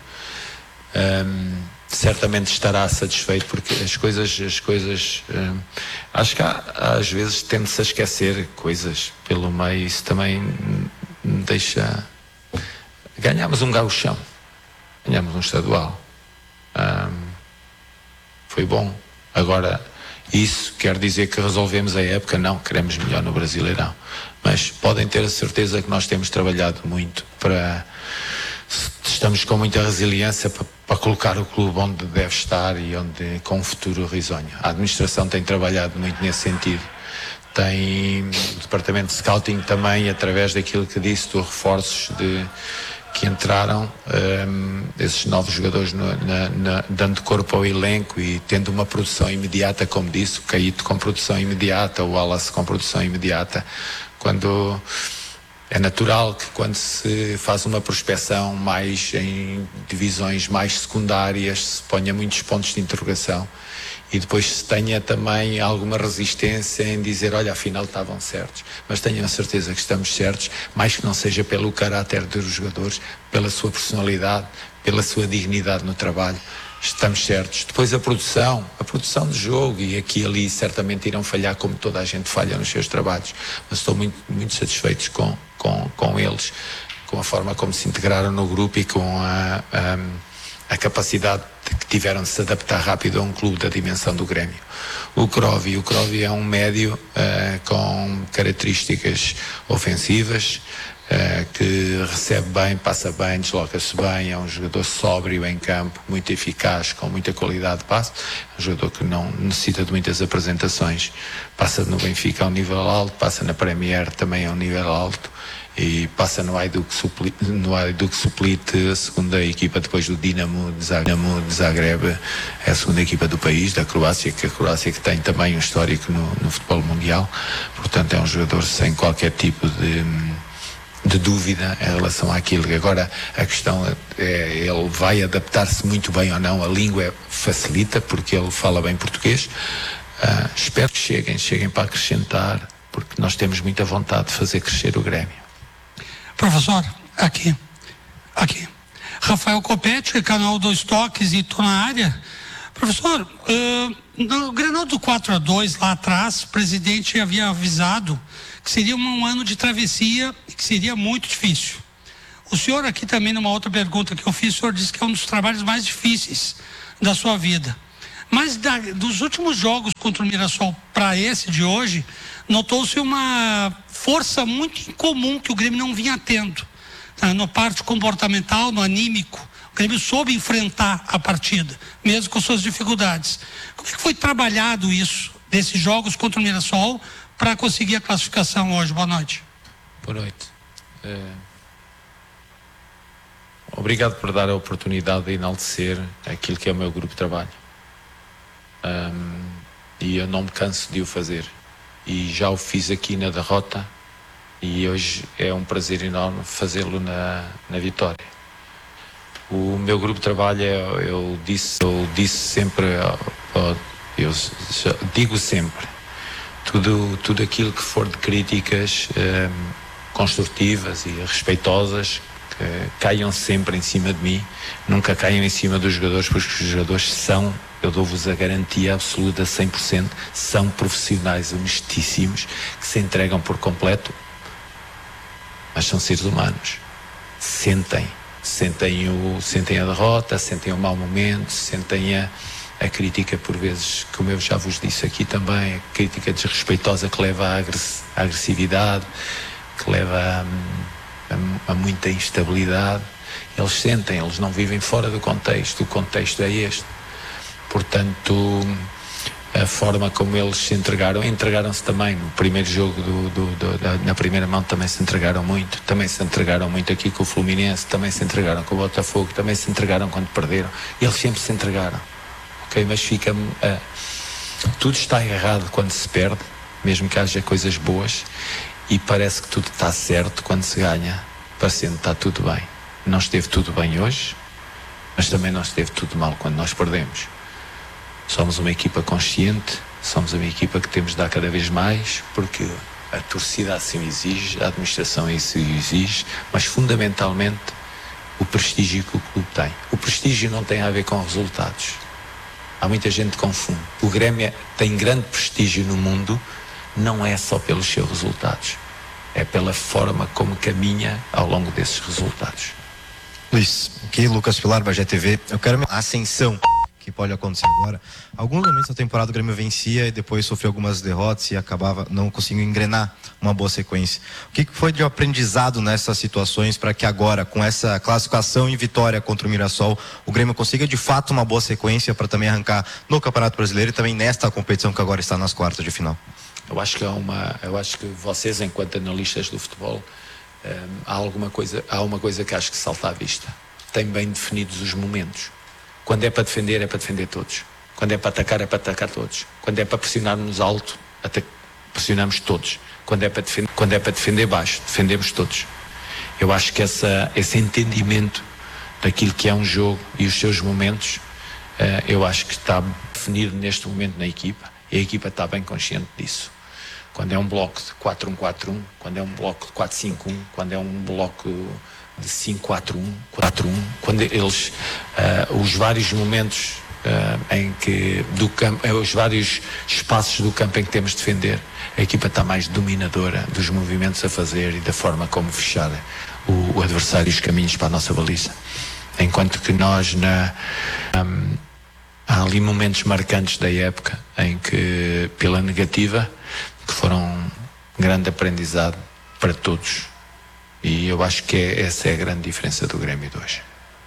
Um, certamente estará satisfeito, porque as coisas, as coisas um, acho que há, às vezes tende-se a esquecer coisas pelo meio, isso também me deixa. Ganhámos um gauchão, ganhámos um estadual. Um, foi bom. Agora, isso quer dizer que resolvemos a época? Não, queremos melhor no Brasileirão, mas podem ter a certeza que nós temos trabalhado muito para, estamos com muita resiliência para, para colocar o clube onde deve estar e onde, com um futuro risonho. A administração tem trabalhado muito nesse sentido, tem o departamento de scouting também, através daquilo que disse, dos reforços de que entraram, um, esses novos jogadores no, na, na, dando corpo ao elenco e tendo uma produção imediata, como disse, o Caíto com produção imediata, o Wallace com produção imediata. Quando é natural que quando se faz uma prospecção mais em divisões mais secundárias se ponha muitos pontos de interrogação e depois se tenha também alguma resistência em dizer, olha, afinal estavam certos, mas tenham a certeza que estamos certos, mais que não seja pelo caráter dos jogadores, pela sua personalidade, pela sua dignidade no trabalho, estamos certos. Depois a produção, a produção de jogo, e aqui e ali certamente irão falhar como toda a gente falha nos seus trabalhos, mas estou muito, muito satisfeito com, com, com eles, com a forma como se integraram no grupo e com a, a, a capacidade que tiveram de se adaptar rápido a um clube da dimensão do Grêmio. O Krovi, o Krovi é um médio uh, com características ofensivas, uh, que recebe bem, passa bem, desloca-se bem, é um jogador sóbrio em campo, muito eficaz, com muita qualidade de passe, é um jogador que não necessita de muitas apresentações, passa no Benfica a um nível alto, passa na Premier também a um nível alto, e passa no Hajduk Split, no Hajduk Split, a segunda equipa depois do Dinamo de Zagreb, é a segunda equipa do país, da Croácia, que a Croácia que tem também um histórico no, no futebol mundial, portanto é um jogador sem qualquer tipo de, de dúvida em relação àquilo. Agora a questão é, ele vai adaptar-se muito bem ou não, a língua facilita porque ele fala bem português. Uh, espero que cheguem, cheguem para acrescentar, porque nós temos muita vontade de fazer crescer o Grêmio.
Professor, aqui, aqui, Rafael Copete, canal Dois Toques, e estou na área. Professor, uh, no Grenal do quatro a dois lá atrás, o presidente havia avisado que seria um ano de travessia e que seria muito difícil. O senhor aqui também, numa outra pergunta que eu fiz, o senhor disse que é um dos trabalhos mais difíceis da sua vida. Mas da, dos últimos jogos contra o Mirassol para esse de hoje, notou-se uma força muito incomum que o Grêmio não vinha tendo. Tá? No parte comportamental, no anímico. O Grêmio soube enfrentar a partida, mesmo com suas dificuldades. Como é que foi trabalhado isso, desses jogos contra o Mirassol, para conseguir a classificação hoje? Boa noite.
Boa noite. É... Obrigado por dar a oportunidade de enaltecer aquilo que é o meu grupo de trabalho. Um, e eu não me canso de o fazer. E já o fiz aqui na derrota e hoje é um prazer enorme fazê-lo na, na vitória. O meu grupo de trabalho, eu, eu, disse, eu disse sempre, eu, eu digo sempre, tudo, tudo aquilo que for de críticas um, construtivas e respeitosas, que caiam sempre em cima de mim, nunca caiam em cima dos jogadores, porque os jogadores são, eu dou-vos a garantia absoluta, cem por cento, são profissionais honestíssimos, que se entregam por completo, mas são seres humanos. Sentem, sentem, o, sentem a derrota, sentem o mau momento, sentem a, a crítica por vezes, como eu já vos disse aqui também, a crítica desrespeitosa que leva à, agress, à agressividade, que leva a, a, a muita instabilidade. Eles sentem, eles não vivem fora do contexto, o contexto é este. Portanto, a forma como eles se entregaram, entregaram-se também no primeiro jogo, do, do, do, da, na primeira mão também se entregaram muito, também se entregaram muito aqui com o Fluminense, também se entregaram com o Botafogo, também se entregaram quando perderam, eles sempre se entregaram, ok? Mas fica, uh, tudo está errado quando se perde, mesmo que haja coisas boas, e parece que tudo está certo quando se ganha, parecendo que está tudo bem. Não esteve tudo bem hoje, mas também não esteve tudo mal quando nós perdemos. Somos uma equipa consciente, somos uma equipa que temos de dar cada vez mais, porque a torcida assim exige, a administração isso exige, mas fundamentalmente o prestígio que o clube tem. O prestígio não tem a ver com resultados. Há muita gente que confunde. O Grêmio tem grande prestígio no mundo, não é só pelos seus resultados, é pela forma como caminha ao longo desses resultados.
Luiz, aqui Lucas Pilar, Bagé T V. Eu quero a ascensão que pode acontecer agora. Alguns momentos da temporada o Grêmio vencia e depois sofreu algumas derrotas e acabava não conseguindo engrenar uma boa sequência. O que foi de aprendizado nessas situações para que agora, com essa classificação e vitória contra o Mirassol, o Grêmio consiga de fato uma boa sequência para também arrancar no Campeonato Brasileiro e também nesta competição que agora está nas quartas de final?
Eu acho que há uma, eu acho que vocês, enquanto analistas do futebol, um, há alguma coisa, há uma coisa que acho que salta à vista. Tem bem definidos os momentos. Quando é para defender, é para defender todos. Quando é para atacar, é para atacar todos. Quando é para pressionar-nos alto, pressionamos todos. Quando é para defender, quando é para defender baixo, defendemos todos. Eu acho que essa, esse entendimento daquilo que é um jogo e os seus momentos, uh, eu acho que está definido neste momento na equipa. E a equipa está bem consciente disso. Quando é um bloco de quatro um quatro um, quando é um bloco de quatro cinco um, quando é um bloco de cinco quatro um, quatro um, quando eles, uh, os vários momentos uh, em que, do campo, uh, os vários espaços do campo em que temos de defender, a equipa está mais dominadora dos movimentos a fazer e da forma como fechar o, o adversário e os caminhos para a nossa baliza. Enquanto que nós, na, um, há ali momentos marcantes da época em que, pela negativa, que foram um grande aprendizado para todos. E eu acho que é, essa é a grande diferença do Grêmio de hoje.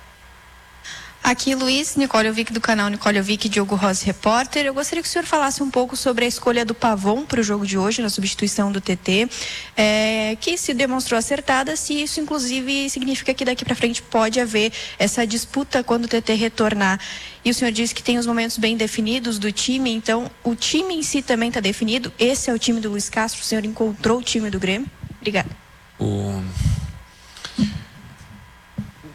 Aqui, Luiz, Nicole Ovic, do canal Nicole Ovic, Diogo Rossi, repórter. Eu gostaria que o senhor falasse um pouco sobre a escolha do Pavon para o jogo de hoje, na substituição do T T, é, que se demonstrou acertada, se isso, inclusive, significa que daqui para frente pode haver essa disputa quando o T T retornar. E o senhor disse que tem os momentos bem definidos do time, então o time em si também está definido? Esse é o time do Luiz Castro? O senhor encontrou o time do Grêmio? Obrigada.
O,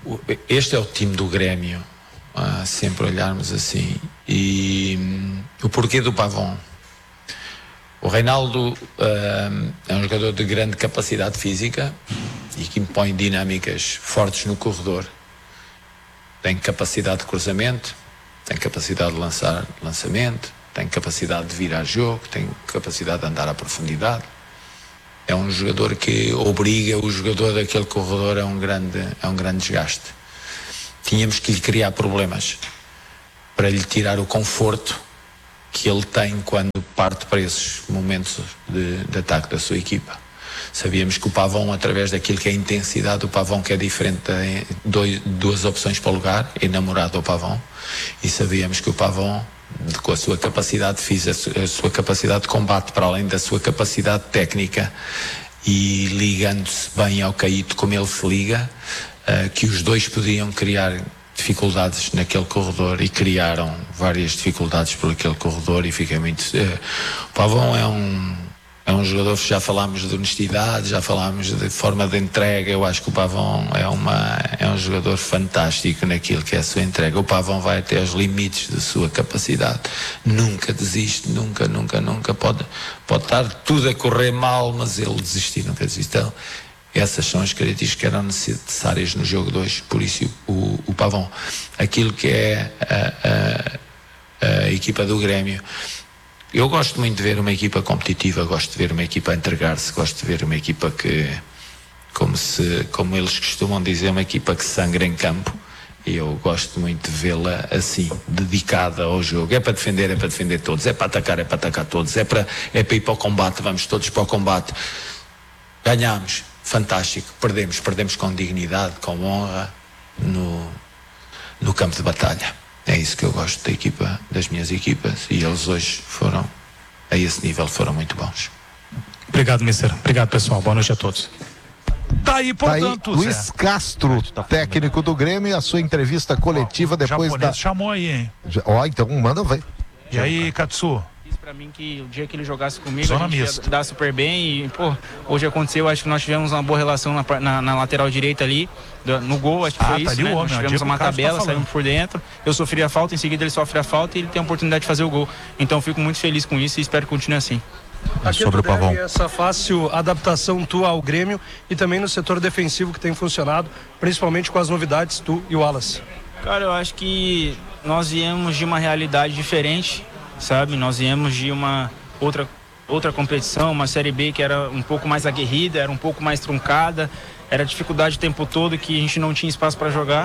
este é o time do Grêmio, uh, sempre olharmos assim. E um, o porquê do Pavão? O Reinaldo uh, é um jogador de grande capacidade física e que impõe dinâmicas fortes no corredor. Tem capacidade de cruzamento, tem capacidade de lançar lançamento, tem capacidade de virar jogo, tem capacidade de andar à profundidade. É um jogador que obriga o jogador daquele corredor a um grande, a um grande desgaste. Tínhamos que lhe criar problemas para lhe tirar o conforto que ele tem quando parte para esses momentos de, de ataque da sua equipa. Sabíamos que o Pavão, através daquilo que é a intensidade do Pavão, que é diferente de dois, duas opções para o lugar, enamorado ao Pavão, e sabíamos que o Pavão, com a sua capacidade física, a sua capacidade de combate, para além da sua capacidade técnica, e ligando-se bem ao Caíto como ele se liga, uh, que os dois podiam criar dificuldades naquele corredor, e criaram várias dificuldades por aquele corredor, e fiquei muito... Uh, o Pavão é um, é um jogador, já falámos de honestidade, já falámos de forma de entrega. Eu acho que o Pavão é, uma, é um jogador fantástico naquilo que é a sua entrega. O Pavão vai até aos limites da sua capacidade, nunca desiste, nunca, nunca, nunca. Pode, pode estar tudo a correr mal, mas ele desistir nunca desiste. Então, essas são as características que eram necessárias no jogo de hoje. Por isso o, o Pavão, aquilo que é a, a, a equipa do Grêmio, eu gosto muito de ver uma equipa competitiva, gosto de ver uma equipa a entregar-se, gosto de ver uma equipa que, como, se, como eles costumam dizer, uma equipa que sangra em campo, e eu gosto muito de vê-la assim, dedicada ao jogo. É para defender, é para defender todos, é para atacar, é para atacar todos, é para, é para ir para o combate, vamos todos para o combate. Ganhamos, fantástico. Perdemos, perdemos com dignidade, com honra no, no campo de batalha. É isso que eu gosto da equipa, das minhas equipas, e eles hoje foram, a esse nível, foram muito bons.
Obrigado, mister. Obrigado, pessoal. Boa noite a todos.
Tá aí, portanto,
tá aí, Luiz
Zé.
Castro, técnico do Grêmio, e a sua entrevista coletiva
ó,
depois da...
chamou aí, hein?
Ó, então manda ver.
E aí, Katsu?
Pra mim que o dia que ele jogasse comigo,
Zona
a gente
mista.
ia dar super bem, e pô, hoje aconteceu, acho que nós tivemos uma boa relação na, na, na lateral direita ali, no gol, acho que
Ah,
foi
tá
isso,
ali
né?
o homem,
Nós
ó,
tivemos
Diego
uma
Carlos tá
tabela,
falando.
saímos por dentro, eu sofri a falta, em seguida ele sofre a falta e ele tem a oportunidade de fazer o gol. Então fico muito feliz com isso e espero que continue assim.
Aqui sobre o Pavão. Essa fácil adaptação tua ao Grêmio e também no setor defensivo que tem funcionado, principalmente com as novidades, tu e o Wallace.
Cara, eu acho que nós viemos de uma realidade diferente, sabe? Nós viemos de uma outra, outra competição, uma Série B que era um pouco mais aguerrida, era um pouco mais truncada, era dificuldade o tempo todo, que a gente não tinha espaço para jogar.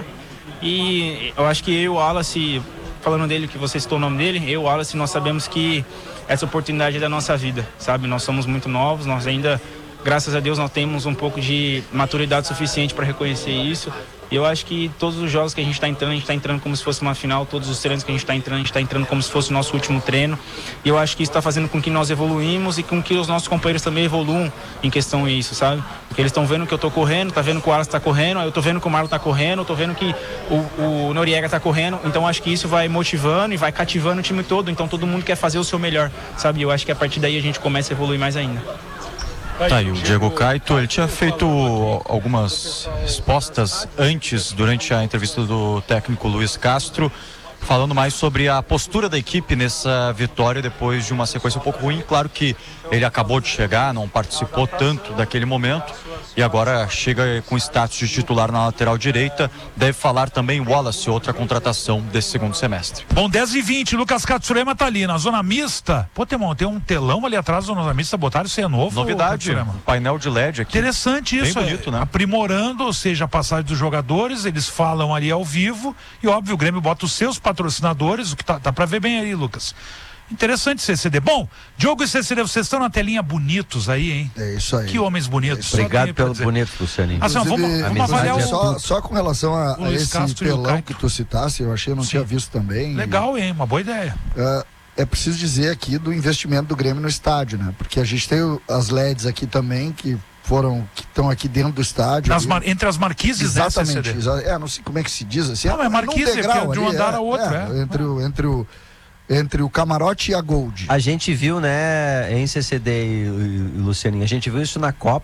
E eu acho que eu e o Wallace, falando dele, que você citou o nome dele, eu e o Wallace, nós sabemos que essa oportunidade é da nossa vida, sabe? Nós somos muito novos, nós ainda, graças a Deus, nós temos um pouco de maturidade suficiente para reconhecer isso. E eu acho que todos os jogos que a gente está entrando, a gente está entrando como se fosse uma final, todos os treinos que a gente está entrando, a gente está entrando como se fosse o nosso último treino. E eu acho que isso está fazendo com que nós evoluímos e com que os nossos companheiros também evoluam em questão isso, sabe? Porque eles estão vendo que eu estou correndo, tá vendo que o Wallace está correndo, eu estou vendo que o Marlon está correndo, eu estou vendo que o, o Noriega está correndo. Então acho que isso vai motivando e vai cativando o time todo. Então todo mundo quer fazer o seu melhor, sabe? E eu acho que a partir daí a gente começa a evoluir mais ainda.
Tá aí, o Diego Caito, ele tinha feito algumas respostas antes, durante a entrevista do técnico Luiz Castro, falando mais sobre a postura da equipe nessa vitória depois de uma sequência um pouco ruim. Claro que ele acabou de chegar, não participou tanto daquele momento e agora chega com status de titular na lateral direita. Deve falar também Wallace, outra contratação desse segundo semestre.
Bom, dez e vinte, Lucas Katsurema tá ali na zona mista. Pô, tem um, tem um telão ali atrás da zona mista, botaram isso aí é novo.
Novidade, um painel de L E D aqui.
Interessante isso.
Bem bonito,
é,
né?
Aprimorando, ou seja, a passagem dos jogadores, eles falam ali ao vivo e óbvio, o Grêmio bota os seus patrocinadores, o que tá, tá pra ver bem aí, Lucas. Interessante C C D. Bom, Diogo e C C D, vocês estão na telinha bonitos aí, hein?
É isso aí.
Que homens bonitos.
É obrigado pelo bonito, Lucianinho.
Ah, vamos, vamos avaliar o...
Só, só com relação a, a esse
Castro
telão que tu citasse, eu achei, eu não Sim. tinha visto também.
Legal, e, hein? Uma boa ideia.
Uh, é preciso dizer aqui do investimento do Grêmio no estádio, né? Porque a gente tem as L E Ds aqui também, que foram, que estão aqui dentro do estádio.
Nas mar, entre as marquises,
exatamente,
né,
exa é, não sei como é que se diz assim.
Não, é marquise, é degrau, de um andar
é,
ao outro,
é,
é.
Entre o, entre o entre o camarote e a Gold.
A gente viu, né, em C C D e, e Lucianinho, a gente viu isso na Copa,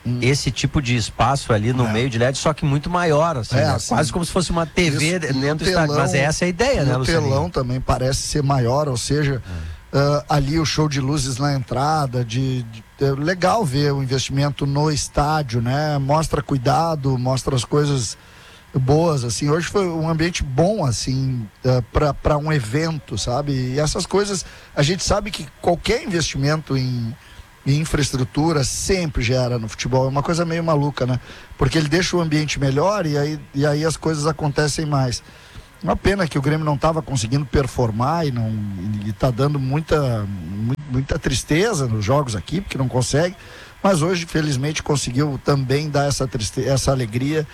hum. esse tipo de espaço ali no é. meio de L E D, só que muito maior, assim,
é,
né?
assim,
quase como se fosse uma T V
isso,
dentro do estádio. Mas essa é a ideia, né, Luciano?
O telão também parece ser maior, ou seja, é. uh, ali o show de luzes na entrada, de, de, é legal ver o investimento no estádio, né? Mostra cuidado, mostra as coisas boas, assim. Hoje foi um ambiente bom, assim, uh, para um evento, sabe? E essas coisas, a gente sabe que qualquer investimento em, em infraestrutura sempre gera no futebol. É uma coisa meio maluca, né? Porque ele deixa o ambiente melhor e aí, e aí as coisas acontecem mais. Uma pena que o Grêmio não estava conseguindo performar e não e tá dando muita, muita tristeza nos jogos aqui, porque não consegue. Mas hoje, felizmente, conseguiu também dar essa tristeza, essa alegria.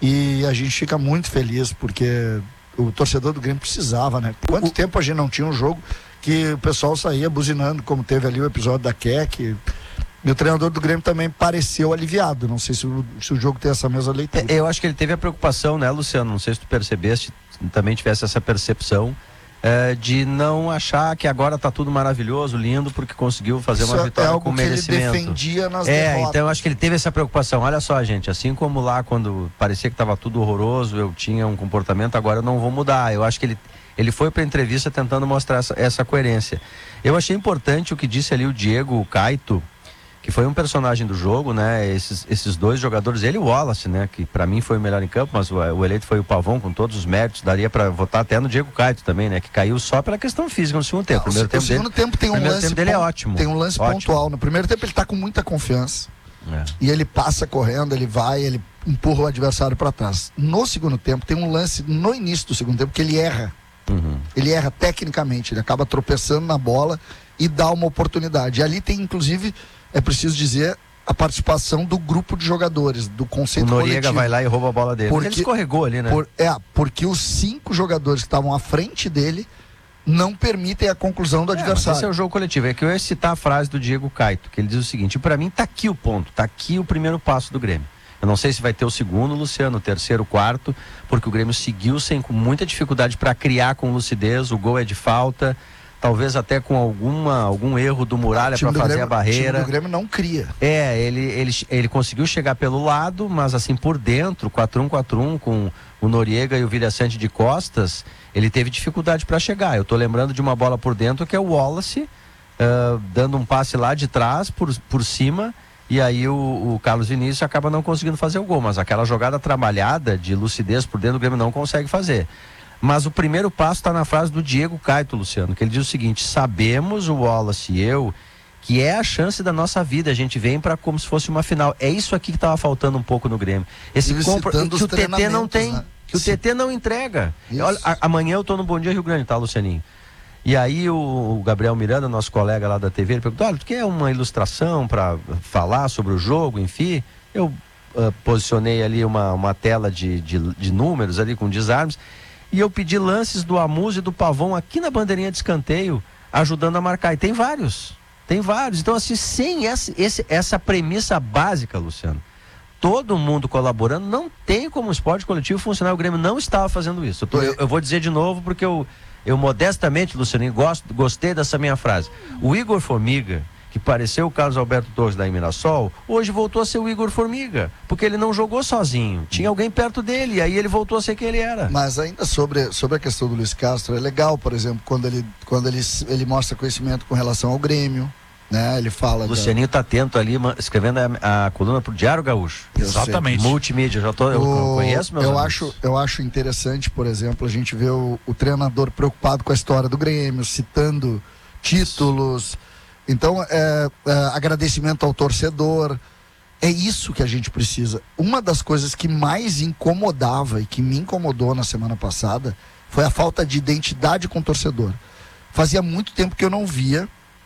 E a gente fica muito feliz, porque o torcedor do Grêmio precisava, né? Quanto o... tempo a gente não tinha um jogo que o pessoal saía buzinando, como teve ali o episódio da Keck. E o treinador do Grêmio também pareceu aliviado. Não sei se o, se o jogo tem essa mesma leitura.
É, eu acho que ele teve a preocupação, né, Luciano? Não sei se tu percebeste, também tivesse essa percepção é, de não achar que agora tá tudo maravilhoso, lindo, porque conseguiu fazer
Isso
uma vitória
é algo
com
que
merecimento.
Ele defendia nas
é,
derrotas.
então eu acho que ele teve essa preocupação. Olha só, gente, assim como lá quando parecia que estava tudo horroroso, eu tinha um comportamento, agora eu não vou mudar. Eu acho que ele, ele foi para a entrevista tentando mostrar essa, essa coerência. Eu achei importante o que disse ali o Diego Caito, que foi um personagem do jogo, né? Esses, esses dois jogadores, ele e o Wallace, né? Que para mim foi o melhor em campo, mas o, o eleito foi o Pavão, com todos os méritos. Daria para votar até no Diego Caito também, né? Que caiu só pela questão física no segundo tempo.
Não,
primeiro
o
tempo
segundo
dele,
tempo tem um lance
tempo dele é ótimo.
Tem um lance
ótimo.
pontual. No primeiro tempo ele tá com muita confiança.
É.
E ele passa correndo, ele vai, ele empurra o adversário para trás. No segundo tempo tem um lance no início do segundo tempo que ele erra.
Uhum.
Ele erra tecnicamente, ele acaba tropeçando na bola e dá uma oportunidade. E ali tem, inclusive, é preciso dizer, a participação do grupo de jogadores, do conceito
coletivo. O Noriega
coletivo.
vai lá e rouba a bola dele. Porque ele escorregou ali, né?
Por, é, porque os cinco jogadores que estavam à frente dele não permitem a conclusão do
é,
adversário.
Esse é o jogo coletivo. É que eu ia citar a frase do Diego Caito, que ele diz o seguinte: para mim tá aqui o ponto, tá aqui o primeiro passo do Grêmio. Eu não sei se vai ter o segundo, Luciano, o terceiro, o quarto, porque o Grêmio seguiu sem, com muita dificuldade para criar com lucidez. O gol é de falta, talvez até com alguma, algum erro do Muralha para fazer
Grêmio,
a barreira.
O time do Grêmio não cria.
É, ele, ele, ele conseguiu chegar pelo lado, mas assim por dentro, quatro um quatro um, com o Noriega e o Vilhaçante de costas, ele teve dificuldade para chegar. Eu tô lembrando de uma bola por dentro que é o Wallace, uh, dando um passe lá de trás, por, por cima, e aí o, o Carlos Vinícius acaba não conseguindo fazer o gol, mas aquela jogada trabalhada de lucidez por dentro do Grêmio não consegue fazer. Mas o primeiro passo está na frase do Diego Caito, Luciano, que ele diz o seguinte: sabemos, o Wallace e eu, que é a chance da nossa vida, a gente vem para como se fosse uma final. É isso aqui que estava faltando um pouco no Grêmio. Esse compro... que o T T não tem, né? Que o T T não entrega. Olha, a, amanhã eu tô no Bom Dia Rio Grande, tá, Lucianinho? E aí o, o Gabriel Miranda, nosso colega lá da T V, ele perguntou: olha, tu quer uma ilustração para falar sobre o jogo, enfim? Eu uh, posicionei ali uma, uma tela de, de, de números ali com desarmes, e eu pedi lances do Amuso e do Pavão aqui na bandeirinha de escanteio, ajudando a marcar. E tem vários, tem vários. Então, assim, sem essa, esse, essa premissa básica, Luciano, todo mundo colaborando, não tem como o esporte coletivo funcionar. O Grêmio não estava fazendo isso. Eu, tô, eu, eu vou dizer de novo, porque eu, eu modestamente, Luciano, gosto, gostei dessa minha frase. O Igor Formiga, que pareceu o Carlos Alberto Torres da Mirassol, hoje voltou a ser o Igor Formiga, porque ele não jogou sozinho, tinha alguém perto dele, e aí ele voltou a ser quem ele era.
Mas ainda sobre, sobre a questão do Luiz Castro, é legal, por exemplo, quando ele, quando ele, ele mostra conhecimento com relação ao Grêmio, né? Ele fala...
O Lucianinho está da... atento ali, escrevendo a, a coluna pro Diário Gaúcho.
Exatamente.
Multimídia, já tô, eu o, conheço meus
eu
amigos.
acho, eu acho interessante, por exemplo, a gente ver o, o treinador preocupado com a história do Grêmio, citando títulos... Então, é, é, agradecimento ao torcedor, é isso que a gente precisa. Uma das coisas que mais incomodava e que me incomodou na semana passada foi a falta de identidade com o torcedor. Fazia muito tempo que eu não via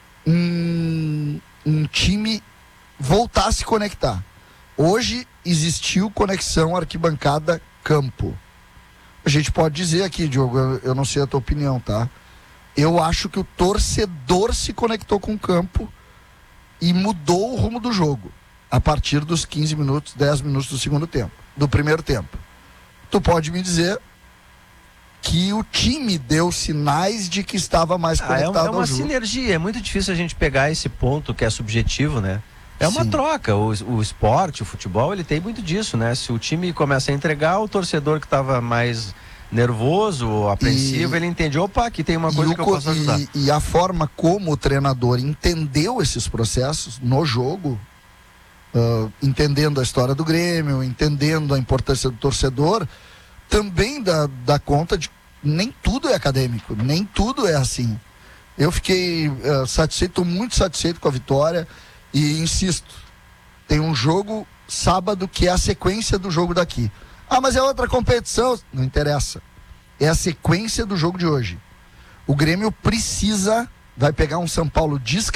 um, um time voltar a se conectar. Hoje existiu conexão arquibancada-campo. A gente pode dizer aqui, Diogo, eu, eu não sei a tua opinião, tá? Eu acho que o torcedor se conectou com o campo e mudou o rumo do jogo a partir dos quinze minutos, dez minutos do segundo tempo, do primeiro tempo. Tu pode me dizer que o time deu sinais de que estava mais conectado
ah, é, um, é uma
ao jogo.
sinergia, é muito difícil a gente pegar esse ponto que é subjetivo, né? É uma
Sim.
troca. O, o esporte, o futebol, ele tem muito disso, né? Se o time começa a entregar, o torcedor que estava mais nervoso, apreensivo,
E-
ele entende, opa, aqui tem uma
E
coisa
o
que eu
co-
posso ajudar.
E, e a forma como o treinador entendeu esses processos no jogo, ah, entendendo a história do Grêmio, entendendo a importância do torcedor, também dá, dá conta de que nem tudo é acadêmico, nem tudo é assim. Eu fiquei ah, satisfeito, muito satisfeito com a vitória e insisto, tem um jogo sábado que é a sequência do jogo daqui. Ah, mas é outra competição. Não interessa. É a sequência do jogo de hoje. O Grêmio precisa, vai pegar um São Paulo descansado.